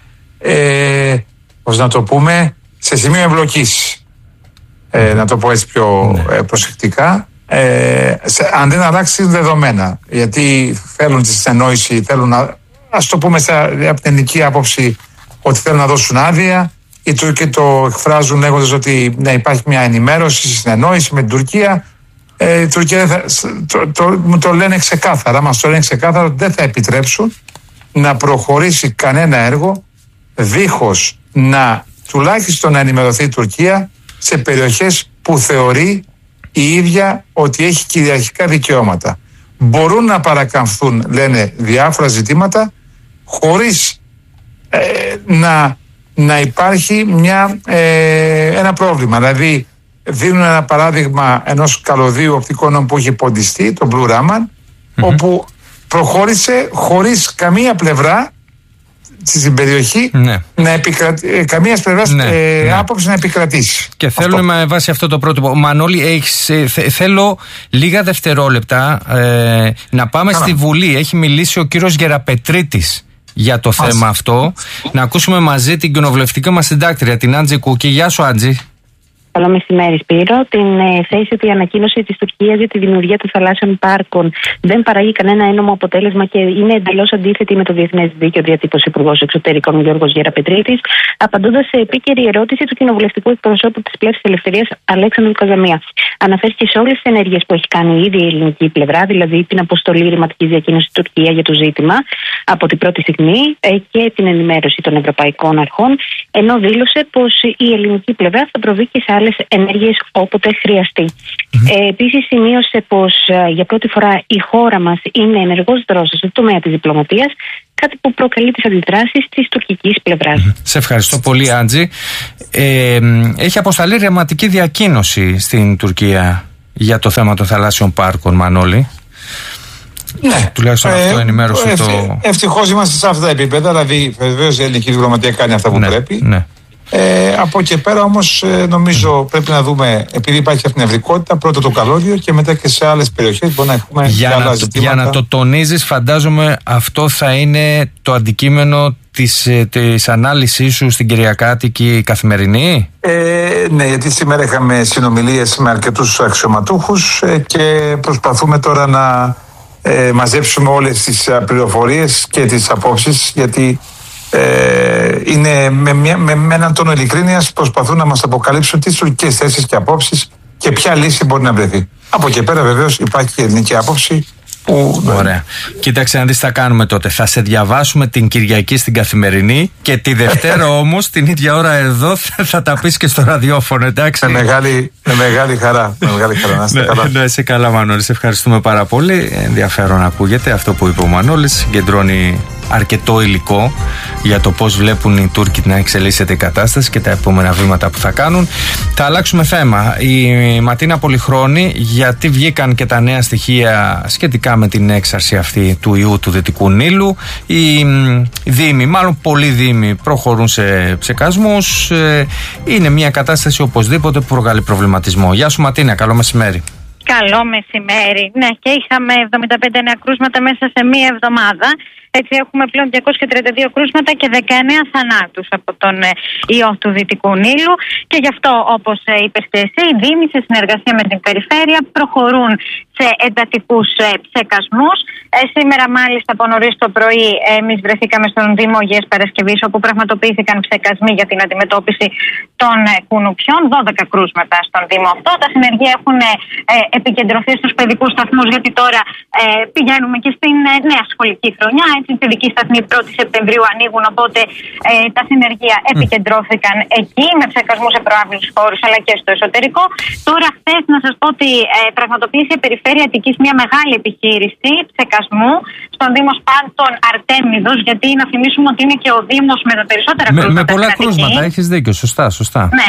πώς να το πούμε, σε σημείο εμπλοκής. Να το πω έτσι πιο προσεκτικά. Αν δεν αλλάξει δεδομένα, γιατί θέλουν τη συνεννόηση, θέλουν να, ας το πούμε από την ελληνική άποψη, ότι θέλουν να δώσουν άδεια. Οι Τούρκοι το εκφράζουν λέγοντας ότι να υπάρχει μια ενημέρωση, συνεννόηση με την Τουρκία. Η Τουρκία μου το λένε ξεκάθαρα, μας το λένε ξεκάθαρα, ότι δεν θα επιτρέψουν να προχωρήσει κανένα έργο δίχως να τουλάχιστον να ενημερωθεί η Τουρκία σε περιοχές που θεωρεί η ίδια ότι έχει κυριαρχικά δικαιώματα. Μπορούν να παρακαμφθούν, λένε, διάφορα ζητήματα χωρίς να υπάρχει ένα πρόβλημα. Δηλαδή δίνουν ένα παράδειγμα ενός καλωδίου οπτικών που έχει ποντιστεί, το Blue Raman, όπου προχώρησε χωρίς καμία πλευρά στην περιοχή καμία πλευρά άποψη να επικρατήσει. Και θέλουμε με βάση αυτό το πρότυπο. Μανώλη, θέλω λίγα δευτερόλεπτα να πάμε στη Βουλή. Έχει μιλήσει ο κύριος Γεραπετρίτης για το θέμα αυτό. Να ακούσουμε μαζί την κοινοβουλευτική μας συντάκτρια, την Άντζη Κούκη. Γεια σου, Άντζη. Καλό μεσημέρι, Σπύρο. Την θέση ότι η ανακοίνωση της Τουρκίας για τη δημιουργία των θαλάσσιων πάρκων δεν παράγει κανένα ένομο αποτέλεσμα και είναι εντελώς αντίθετη με το διεθνές δίκαιο, διατύπωσε ο Υπουργός Εξωτερικών Γιώργος Γεραπετρίτης, απαντώντας σε επίκαιρη ερώτηση του κοινοβουλευτικού εκπροσώπου της Πλεύσης Ελευθερίας Αλέξανδρου Καζαμία. Αναφέρθηκε σε όλες τις ενέργειες που έχει κάνει ήδη η ελληνική πλευρά, δηλαδή την αποστολή ρηματικής διακοίνωσης στην Τουρκία για το ζήτημα από την πρώτη στιγμή και την ενημέρωση των ευρωπαϊκών αρχών, ενώ δήλωσε πως η ελληνική πλευρά θα προβεί και σε άλλες ενέργειες όποτε χρειαστεί. Επίσης, σημείωσε πως για πρώτη φορά η χώρα μας είναι ενεργός δρόσος στο τομέα της διπλωματίας, κάτι που προκαλεί τις αντιδράσεις της τουρκικής πλευράς. Σε ευχαριστώ πολύ, Άντζη. Έχει αποσταλεί ρεματική διακοίνωση στην Τουρκία για το θέμα των θαλάσσιων πάρκων, Μανώλη. Ναι. Τουλάχιστον αυτό ενημέρωσε το. Ευτυχώς είμαστε σε αυτά τα επίπεδα. Δηλαδή, βεβαίως η ελληνική διπλωματία κάνει αυτά που πρέπει. Ναι. Από εκεί πέρα όμως νομίζω πρέπει να δούμε, επειδή υπάρχει αυτή την ευρικότητα, πρώτα το καλώδιο και μετά και σε άλλες περιοχές μπορεί να έχουμε άλλα ζητήματα. Για να το τονίζεις, φαντάζομαι αυτό θα είναι το αντικείμενο της ανάλυσής σου στην Κυριακάτικη Καθημερινή? Ναι, γιατί σήμερα είχαμε συνομιλίες με αρκετούς αξιωματούχους και προσπαθούμε τώρα να μαζέψουμε όλες τις πληροφορίες και τις απόψεις, γιατί είναι με έναν τόνο ειλικρίνειας προσπαθούν να μας αποκαλύψουν τις τουρκικές θέσεις και απόψεις και ποια λύση μπορεί να βρεθεί. Από εκεί πέρα βεβαίως υπάρχει και ελληνική άποψη. Ωραία. Κοίταξε να δεις, θα κάνουμε τότε. Θα σε διαβάσουμε την Κυριακή στην Καθημερινή και τη Δευτέρα όμως την ίδια ώρα εδώ θα τα πεις και στο ραδιόφωνο, εντάξει? Με μεγάλη χαρά. Να είστε καλά. Να είσαι καλά, Μανώλη. Σε ευχαριστούμε πάρα πολύ. Ενδιαφέρον ακούγεται αυτό που είπε ο Μανώλης. Συγκεντρώνει αρκετό υλικό για το πώς βλέπουν οι Τούρκοι να εξελίσσεται η κατάσταση και τα επόμενα βήματα που θα κάνουν. Θα αλλάξουμε θέμα. Η Ματίνα Πολυχρόνη, γιατί βγήκαν και τα νέα στοιχεία σχετικά με την έξαρση αυτή του ιού του Δυτικού Νείλου. Οι δήμοι, μάλλον πολλοί δήμοι, προχωρούν σε ψεκασμούς. Είναι μια κατάσταση οπωσδήποτε που προκαλεί προβληματισμό. Γεια σου Ματίνα, καλό μεσημέρι. Καλό μεσημέρι. Ναι, και είχαμε 75 νέα κρούσματα μέσα σε μία εβδομάδα. Έτσι έχουμε πλέον 232 κρούσματα και 19 θανάτους από τον ιό του Δυτικού Νείλου. Και γι' αυτό, όπως είπες και εσύ, οι δήμοι σε συνεργασία με την περιφέρεια προχωρούν σε εντατικούς ψεκασμούς. Σήμερα μάλιστα από νωρίς το πρωί εμείς βρεθήκαμε στον Δήμο Αγίας Παρασκευής, όπου πραγματοποιήθηκαν ψεκασμοί για την αντιμετώπιση των κουνουπιών. 12 κρούσματα στον Δήμο αυτό. Τα συνεργεία έχουν επικεντρωθεί στους παιδικούς σταθμούς, γιατί τώρα πηγαίνουμε και στην νέα σχολική χρονιά. Έτσι, οι παιδικοί σταθμοί 1η Σεπτεμβρίου ανοίγουν, οπότε τα συνεργεία επικεντρώθηκαν εκεί με ψεκασμούς σε προάβλους χώρους αλλά και στο εσωτερικό. Τώρα, χθες, να σας πω ότι πραγματοποίησε η Περιφέρεια Αττικής μια μεγάλη επιχείρηση ψεκασμού στον Δήμο Σπάντων Αρτέμιδος, γιατί να θυμίσουμε ότι είναι και ο Δήμος με τα περισσότερα κρούσματα. Με πολλά κρούσματα, έχεις δίκιο, σωστά. Ναι.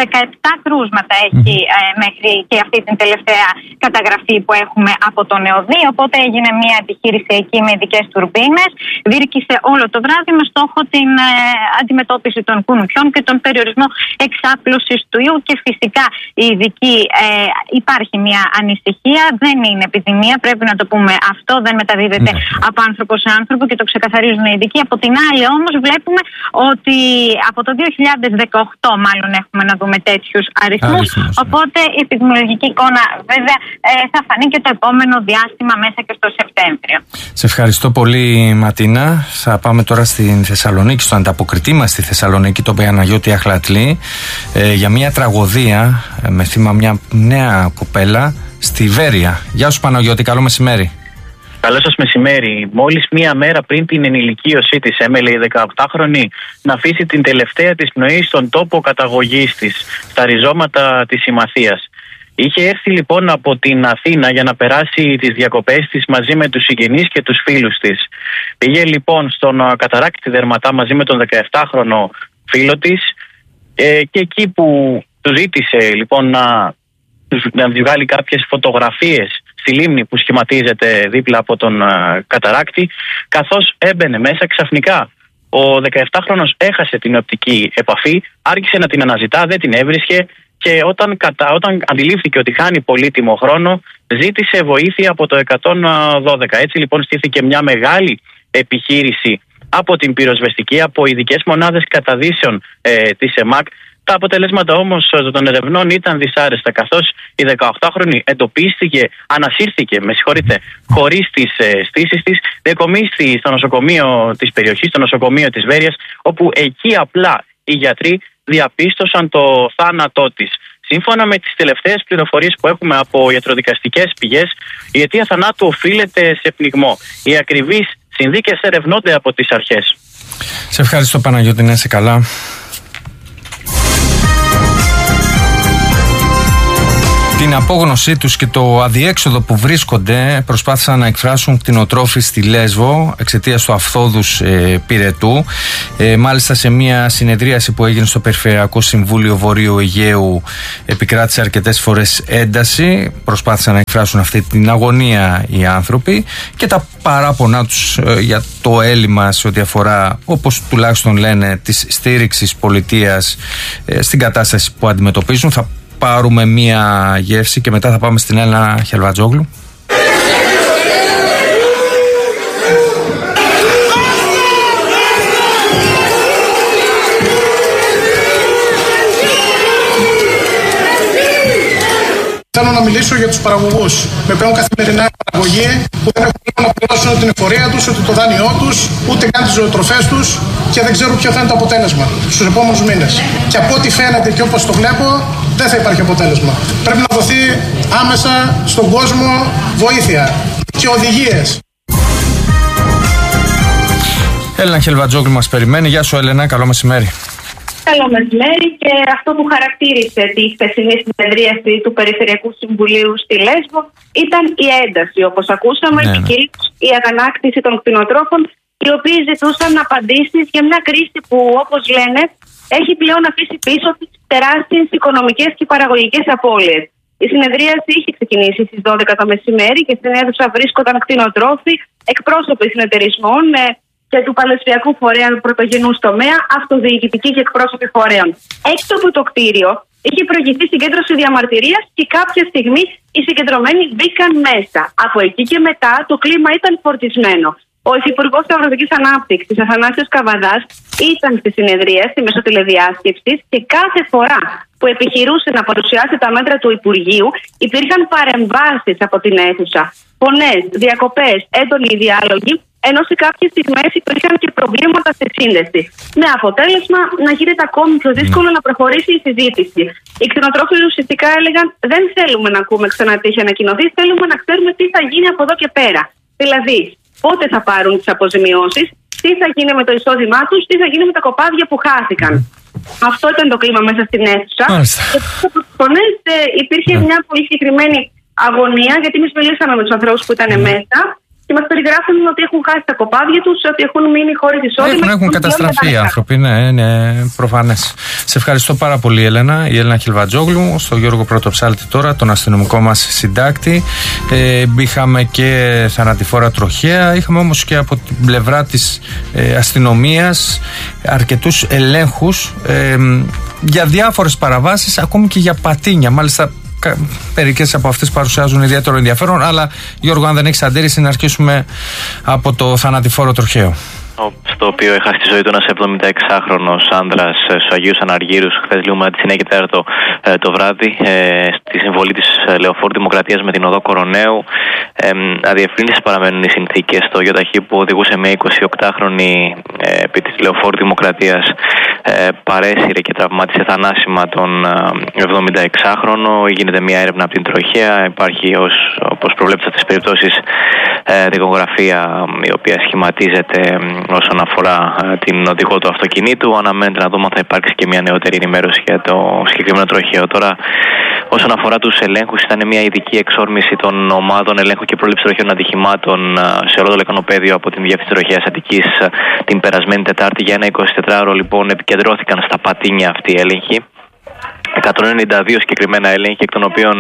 17 κρούσματα έχει μέχρι και αυτή την τελευταία καταγραφή που έχουμε από τον ΕΟΔΗ. Οπότε έγινε μια επιχείρηση εκεί με ειδικές τουρμπίνες. Δίρκησε όλο το βράδυ με στόχο την αντιμετώπιση των κουνουπιών και τον περιορισμό εξάπλωσης του ιού. Και φυσικά η ειδική υπάρχει μια ανησυχία. Δεν είναι επιδημία, πρέπει να το πούμε αυτό. Δεν μεταδίδεται από άνθρωπο σε άνθρωπο και το ξεκαθαρίζουν οι ειδικοί. Από την άλλη όμως βλέπουμε ότι από το 2018 μάλλον έχουμε να δούμε τέτοιους αριθμούς. Οπότε η επιδημιολογική εικόνα βέβαια θα φανεί και το επόμενο διάστημα μέσα και στο Σεπτέμβριο. Σε ευχαριστώ πολύ Ματίνα. Θα πάμε τώρα στην Θεσσαλονίκη, στο ανταποκριτή μας στη Θεσσαλονίκη, τον Παναγιώτη Αχλατλή, για μια τραγωδία με θύμα μια νέα κοπέλα στη Βέρεια. Γεια σου Παναγιώτη, καλό μεσημέρι. Καλό σας μεσημέρι. Μόλις μία μέρα πριν την ενηλικίωσή της έμελε η 18χρονη να αφήσει την τελευταία της πνοή στον τόπο καταγωγής της, στα ριζώματα της Ημαθίας. Είχε έρθει λοιπόν από την Αθήνα για να περάσει τις διακοπές της μαζί με τους συγγενείς και τους φίλους της. Πήγε λοιπόν στον Καταράκτη Δερματά μαζί με τον 17χρονο φίλο της και εκεί που του ζήτησε λοιπόν να βγάλει κάποιες φωτογραφίες στη λίμνη που σχηματίζεται δίπλα από τον Καταράκτη, καθώς έμπαινε μέσα ξαφνικά. Ο 17χρονος έχασε την οπτική επαφή, άρχισε να την αναζητά, δεν την έβρισκε και όταν αντιλήφθηκε ότι χάνει πολύτιμο χρόνο, ζήτησε βοήθεια από το 112. Έτσι λοιπόν στήθηκε μια μεγάλη επιχείρηση από την πυροσβεστική, από ειδικές μονάδες καταδύσεων της ΕΜΑΚ. Τα αποτελέσματα όμως των ερευνών ήταν δυσάρεστα, καθώς η 18χρονη ανασύρθηκε χωρίς τις στήσεις της, δεκομίσθη στο νοσοκομείο της περιοχής, στο νοσοκομείο της Βέρειας, όπου εκεί απλά οι γιατροί διαπίστωσαν το θάνατό της. Σύμφωνα με τις τελευταίες πληροφορίες που έχουμε από ιατροδικαστικές πηγές, η αιτία θανάτου οφείλεται σε πνιγμό. Οι ακριβείς συνδίκες ερευνώνται από τις αρχές. Σε ευχαριστώ Παναγιώτη, να είσαι καλά. Την απόγνωσή τους και το αδιέξοδο που βρίσκονται προσπάθησαν να εκφράσουν κτηνοτρόφοι στη Λέσβο εξαιτίας του αυθόδους πυρετού. Μάλιστα σε μια συνεδρίαση που έγινε στο Περιφερειακό Συμβούλιο Βορείου Αιγαίου επικράτησε αρκετές φορές ένταση. Προσπάθησαν να εκφράσουν αυτή την αγωνία οι άνθρωποι και τα παράπονά τους για το έλλειμμα σε ό,τι αφορά, όπως τουλάχιστον λένε, της στήριξης πολιτείας στην κατάσταση που αντιμετωπίζουν. Θα πάρουμε μία γεύση και μετά θα πάμε στην Έλληνα Χελβατζόγλου. Θέλω να μιλήσω για τους παραγωγούς με πλέον καθημερινά παραγωγή που δεν έχουν πλέον να πληρώσουν την εφορία τους, ούτε το δάνειό τους, ούτε καν τις ζωοτροφές τους και δεν ξέρουν ποιο θα είναι το αποτέλεσμα στους επόμενους μήνες. Και από ό,τι φαίνεται και όπως το βλέπω, δεν θα υπάρχει αποτέλεσμα. Πρέπει να δοθεί άμεσα στον κόσμο βοήθεια και οδηγίες. Έλενα Χελβατζόγλου μας περιμένει. Γεια σου Έλενα, καλό μεσημέρι. Καλό μεσημέρι, και αυτό που χαρακτήρισε τη χθεσινή συνεδρίαση του Περιφερειακού Συμβουλίου στη Λέσβο ήταν η ένταση, όπως ακούσαμε, και κυρίως η αγανάκτηση των κτηνοτρόφων, οι οποίοι ζητούσαν απαντήσεις για μια κρίση που, όπως λένε, έχει πλέον αφήσει πίσω τις τεράστιες οικονομικές και παραγωγικές απώλειες. Η συνεδρίαση είχε ξεκινήσει στις 12 το μεσημέρι και στην αίθουσα βρίσκονταν κτηνοτρόφοι, εκπρόσωποι συνεταιρισμών και του Παλαισιακού Φορέα Πρωτογενούς Τομέα, αυτοδιοικητικοί και εκπρόσωποι φορέων. Έξω από το κτίριο είχε προηγηθεί συγκέντρωση διαμαρτυρίας και κάποια στιγμή οι συγκεντρωμένοι μπήκαν μέσα. Από εκεί και μετά το κλίμα ήταν φορτισμένο. Ο Υφυπουργός Αγροτικής Ανάπτυξης, Αθανάσιος Καβαδάς, ήταν στη συνεδρίαση μέσω τηλεδιάσκεψης και κάθε φορά που επιχειρούσε να παρουσιάσει τα μέτρα του Υπουργείου υπήρχαν παρεμβάσεις από την αίθουσα. Φωνές, διακοπές, έντονοι διάλογοι, ενώ σε κάποιες στιγμές υπήρχαν και προβλήματα στη σύνδεση. Με αποτέλεσμα να γίνεται ακόμη πιο δύσκολο να προχωρήσει η συζήτηση. Οι κτηνοτρόφοι ουσιαστικά έλεγαν: δεν θέλουμε να ακούμε ξανά τι έχει ανακοινωθεί, θέλουμε να ξέρουμε τι θα γίνει από εδώ και πέρα. Δηλαδή, πότε θα πάρουν τις αποζημιώσεις, τι θα γίνει με το εισόδημά τους, τι θα γίνει με τα κοπάδια που χάθηκαν. Αυτό ήταν το κλίμα μέσα στην αίθουσα. Και από τις φωνές υπήρχε μια πολύ συγκεκριμένη αγωνία, γιατί εμείς μιλήσαμε με τους ανθρώπους που ήταν μέσα και μας περιγράφουν ότι έχουν χάσει τα κοπάδια τους, ότι έχουν μείνει χωρίς εισόδημα. Έχουν καταστραφεί οι άνθρωποι, ναι, προφανές. Σε ευχαριστώ πάρα πολύ, Έλενα. Η Έλενα Χελβατζόγλου, στο Γιώργο Πρωτοψάλτη τώρα, τον αστυνομικό μας συντάκτη. Είχαμε και θανατηφόρα τροχαία, είχαμε όμως και από την πλευρά της αστυνομίας αρκετούς ελέγχους για διάφορες παραβάσεις, ακόμη και για πατίνια. Μάλιστα, μερικές από αυτές παρουσιάζουν ιδιαίτερο ενδιαφέρον. Αλλά Γιώργο, αν δεν έχεις αντίρρηση, να αρχίσουμε από το θανατηφόρο τροχαίο. Στο οποίο έχασε τη ζωή του ένας 76χρονος άνδρας στους Αγίους Αναργύρους χθες λίγο μετά τη 9:04 το βράδυ, στη συμβολή της Λεωφόρου Δημοκρατίας με την οδό Κοροναίου. Αδιευκρίνητες παραμένουν οι συνθήκες. Το ΙΟΤΑΧΗ που οδηγούσε μια 28χρονη επί της Λεωφόρου Δημοκρατίας παρέσυρε και τραυμάτισε θανάσιμα τον 76χρονο. Γίνεται μια έρευνα από την τροχαία. Υπάρχει, όπως προβλέπετε σε αυτές τις περιπτώσεις, δικογραφία η οποία σχηματίζεται όσον αφορά την οδηγό του αυτοκινήτου. Αναμένεται να δούμε αν θα υπάρξει και μια νεότερη ενημέρωση για το συγκεκριμένο τροχαίο. Τώρα, όσον αφορά τους ελέγχους, ήταν μια ειδική εξόρμηση των ομάδων ελέγχου και πρόληψη τροχαίων ατυχημάτων σε όλο το λεκανοπέδιο από την Διεύθυνση Τροχαίας Αττικής την περασμένη Τετάρτη. Για ένα 24ωρο λοιπόν επικεντρώθηκαν στα πατίνια αυτοί οι έλεγχοι. 192 συγκεκριμένα έλεγχοι, εκ των οποίων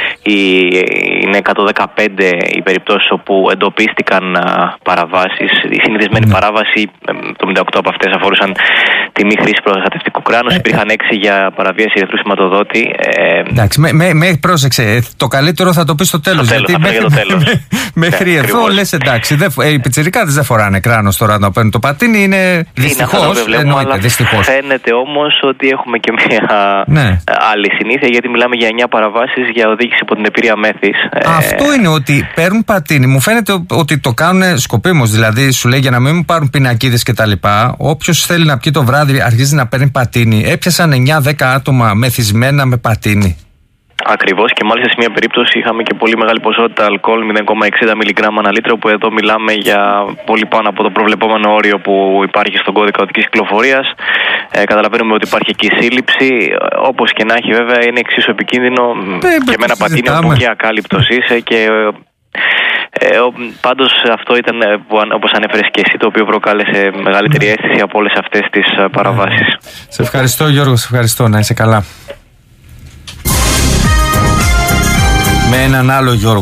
είναι 115 οι περιπτώσεις όπου εντοπίστηκαν παραβάσεις. Η συνηθισμένη παράβαση, 78 από αυτές αφορούσαν τη μη χρήση προστατευτικού κράνους. Υπήρχαν 6 για παραβίαση ερυθρού σηματοδότη. Εντάξει, πρόσεξε. Το καλύτερο θα το πει στο τέλος. Γιατί μέχρι εδώ λες εντάξει. Οι πιτσιρικάδες δεν φοράνε κράνος τώρα να παίρνουν το πατίνι. Είναι δυστυχώς. Φαίνεται όμως ότι έχουμε και μια άλλη συνήθεια, γιατί μιλάμε για 9 παραβάσεις για οδήγηση υπό την επίρρεια μέθης. Αυτό είναι, ότι παίρνουν πατίνι. Μου φαίνεται ότι το κάνουν σκοπίμως. Δηλαδή, σου λέει για να μην μου πάρουν πινακίδες κτλ. Όποιος θέλει να πιει το βράδυ αρχίζει να παίρνει πατίνι. Έπιασαν 9-10 άτομα μεθυσμένα με πατίνι. Ακριβώς, και μάλιστα σε μια περίπτωση είχαμε και πολύ μεγάλη ποσότητα αλκοόλ, 0,60 μιλιγκράμμα ανά λίτρο, που εδώ μιλάμε για πολύ πάνω από το προβλεπόμενο όριο που υπάρχει στον κώδικα οδικής κυκλοφορίας. Καταλαβαίνουμε ότι υπάρχει εκεί σύλληψη. Όπως και να έχει, βέβαια, είναι εξίσου επικίνδυνο και με ένα πατίνι που και ακάλυπτος είσαι. Και πάντως αυτό ήταν, όπως ανέφερες και εσύ, το οποίο προκάλεσε μεγαλύτερη αίσθηση από όλες αυτές τις παραβάσεις. Σε ευχαριστώ, Γιώργο, σε ευχαριστώ. Να είσαι καλά. Με έναν άλλο Γιώργο.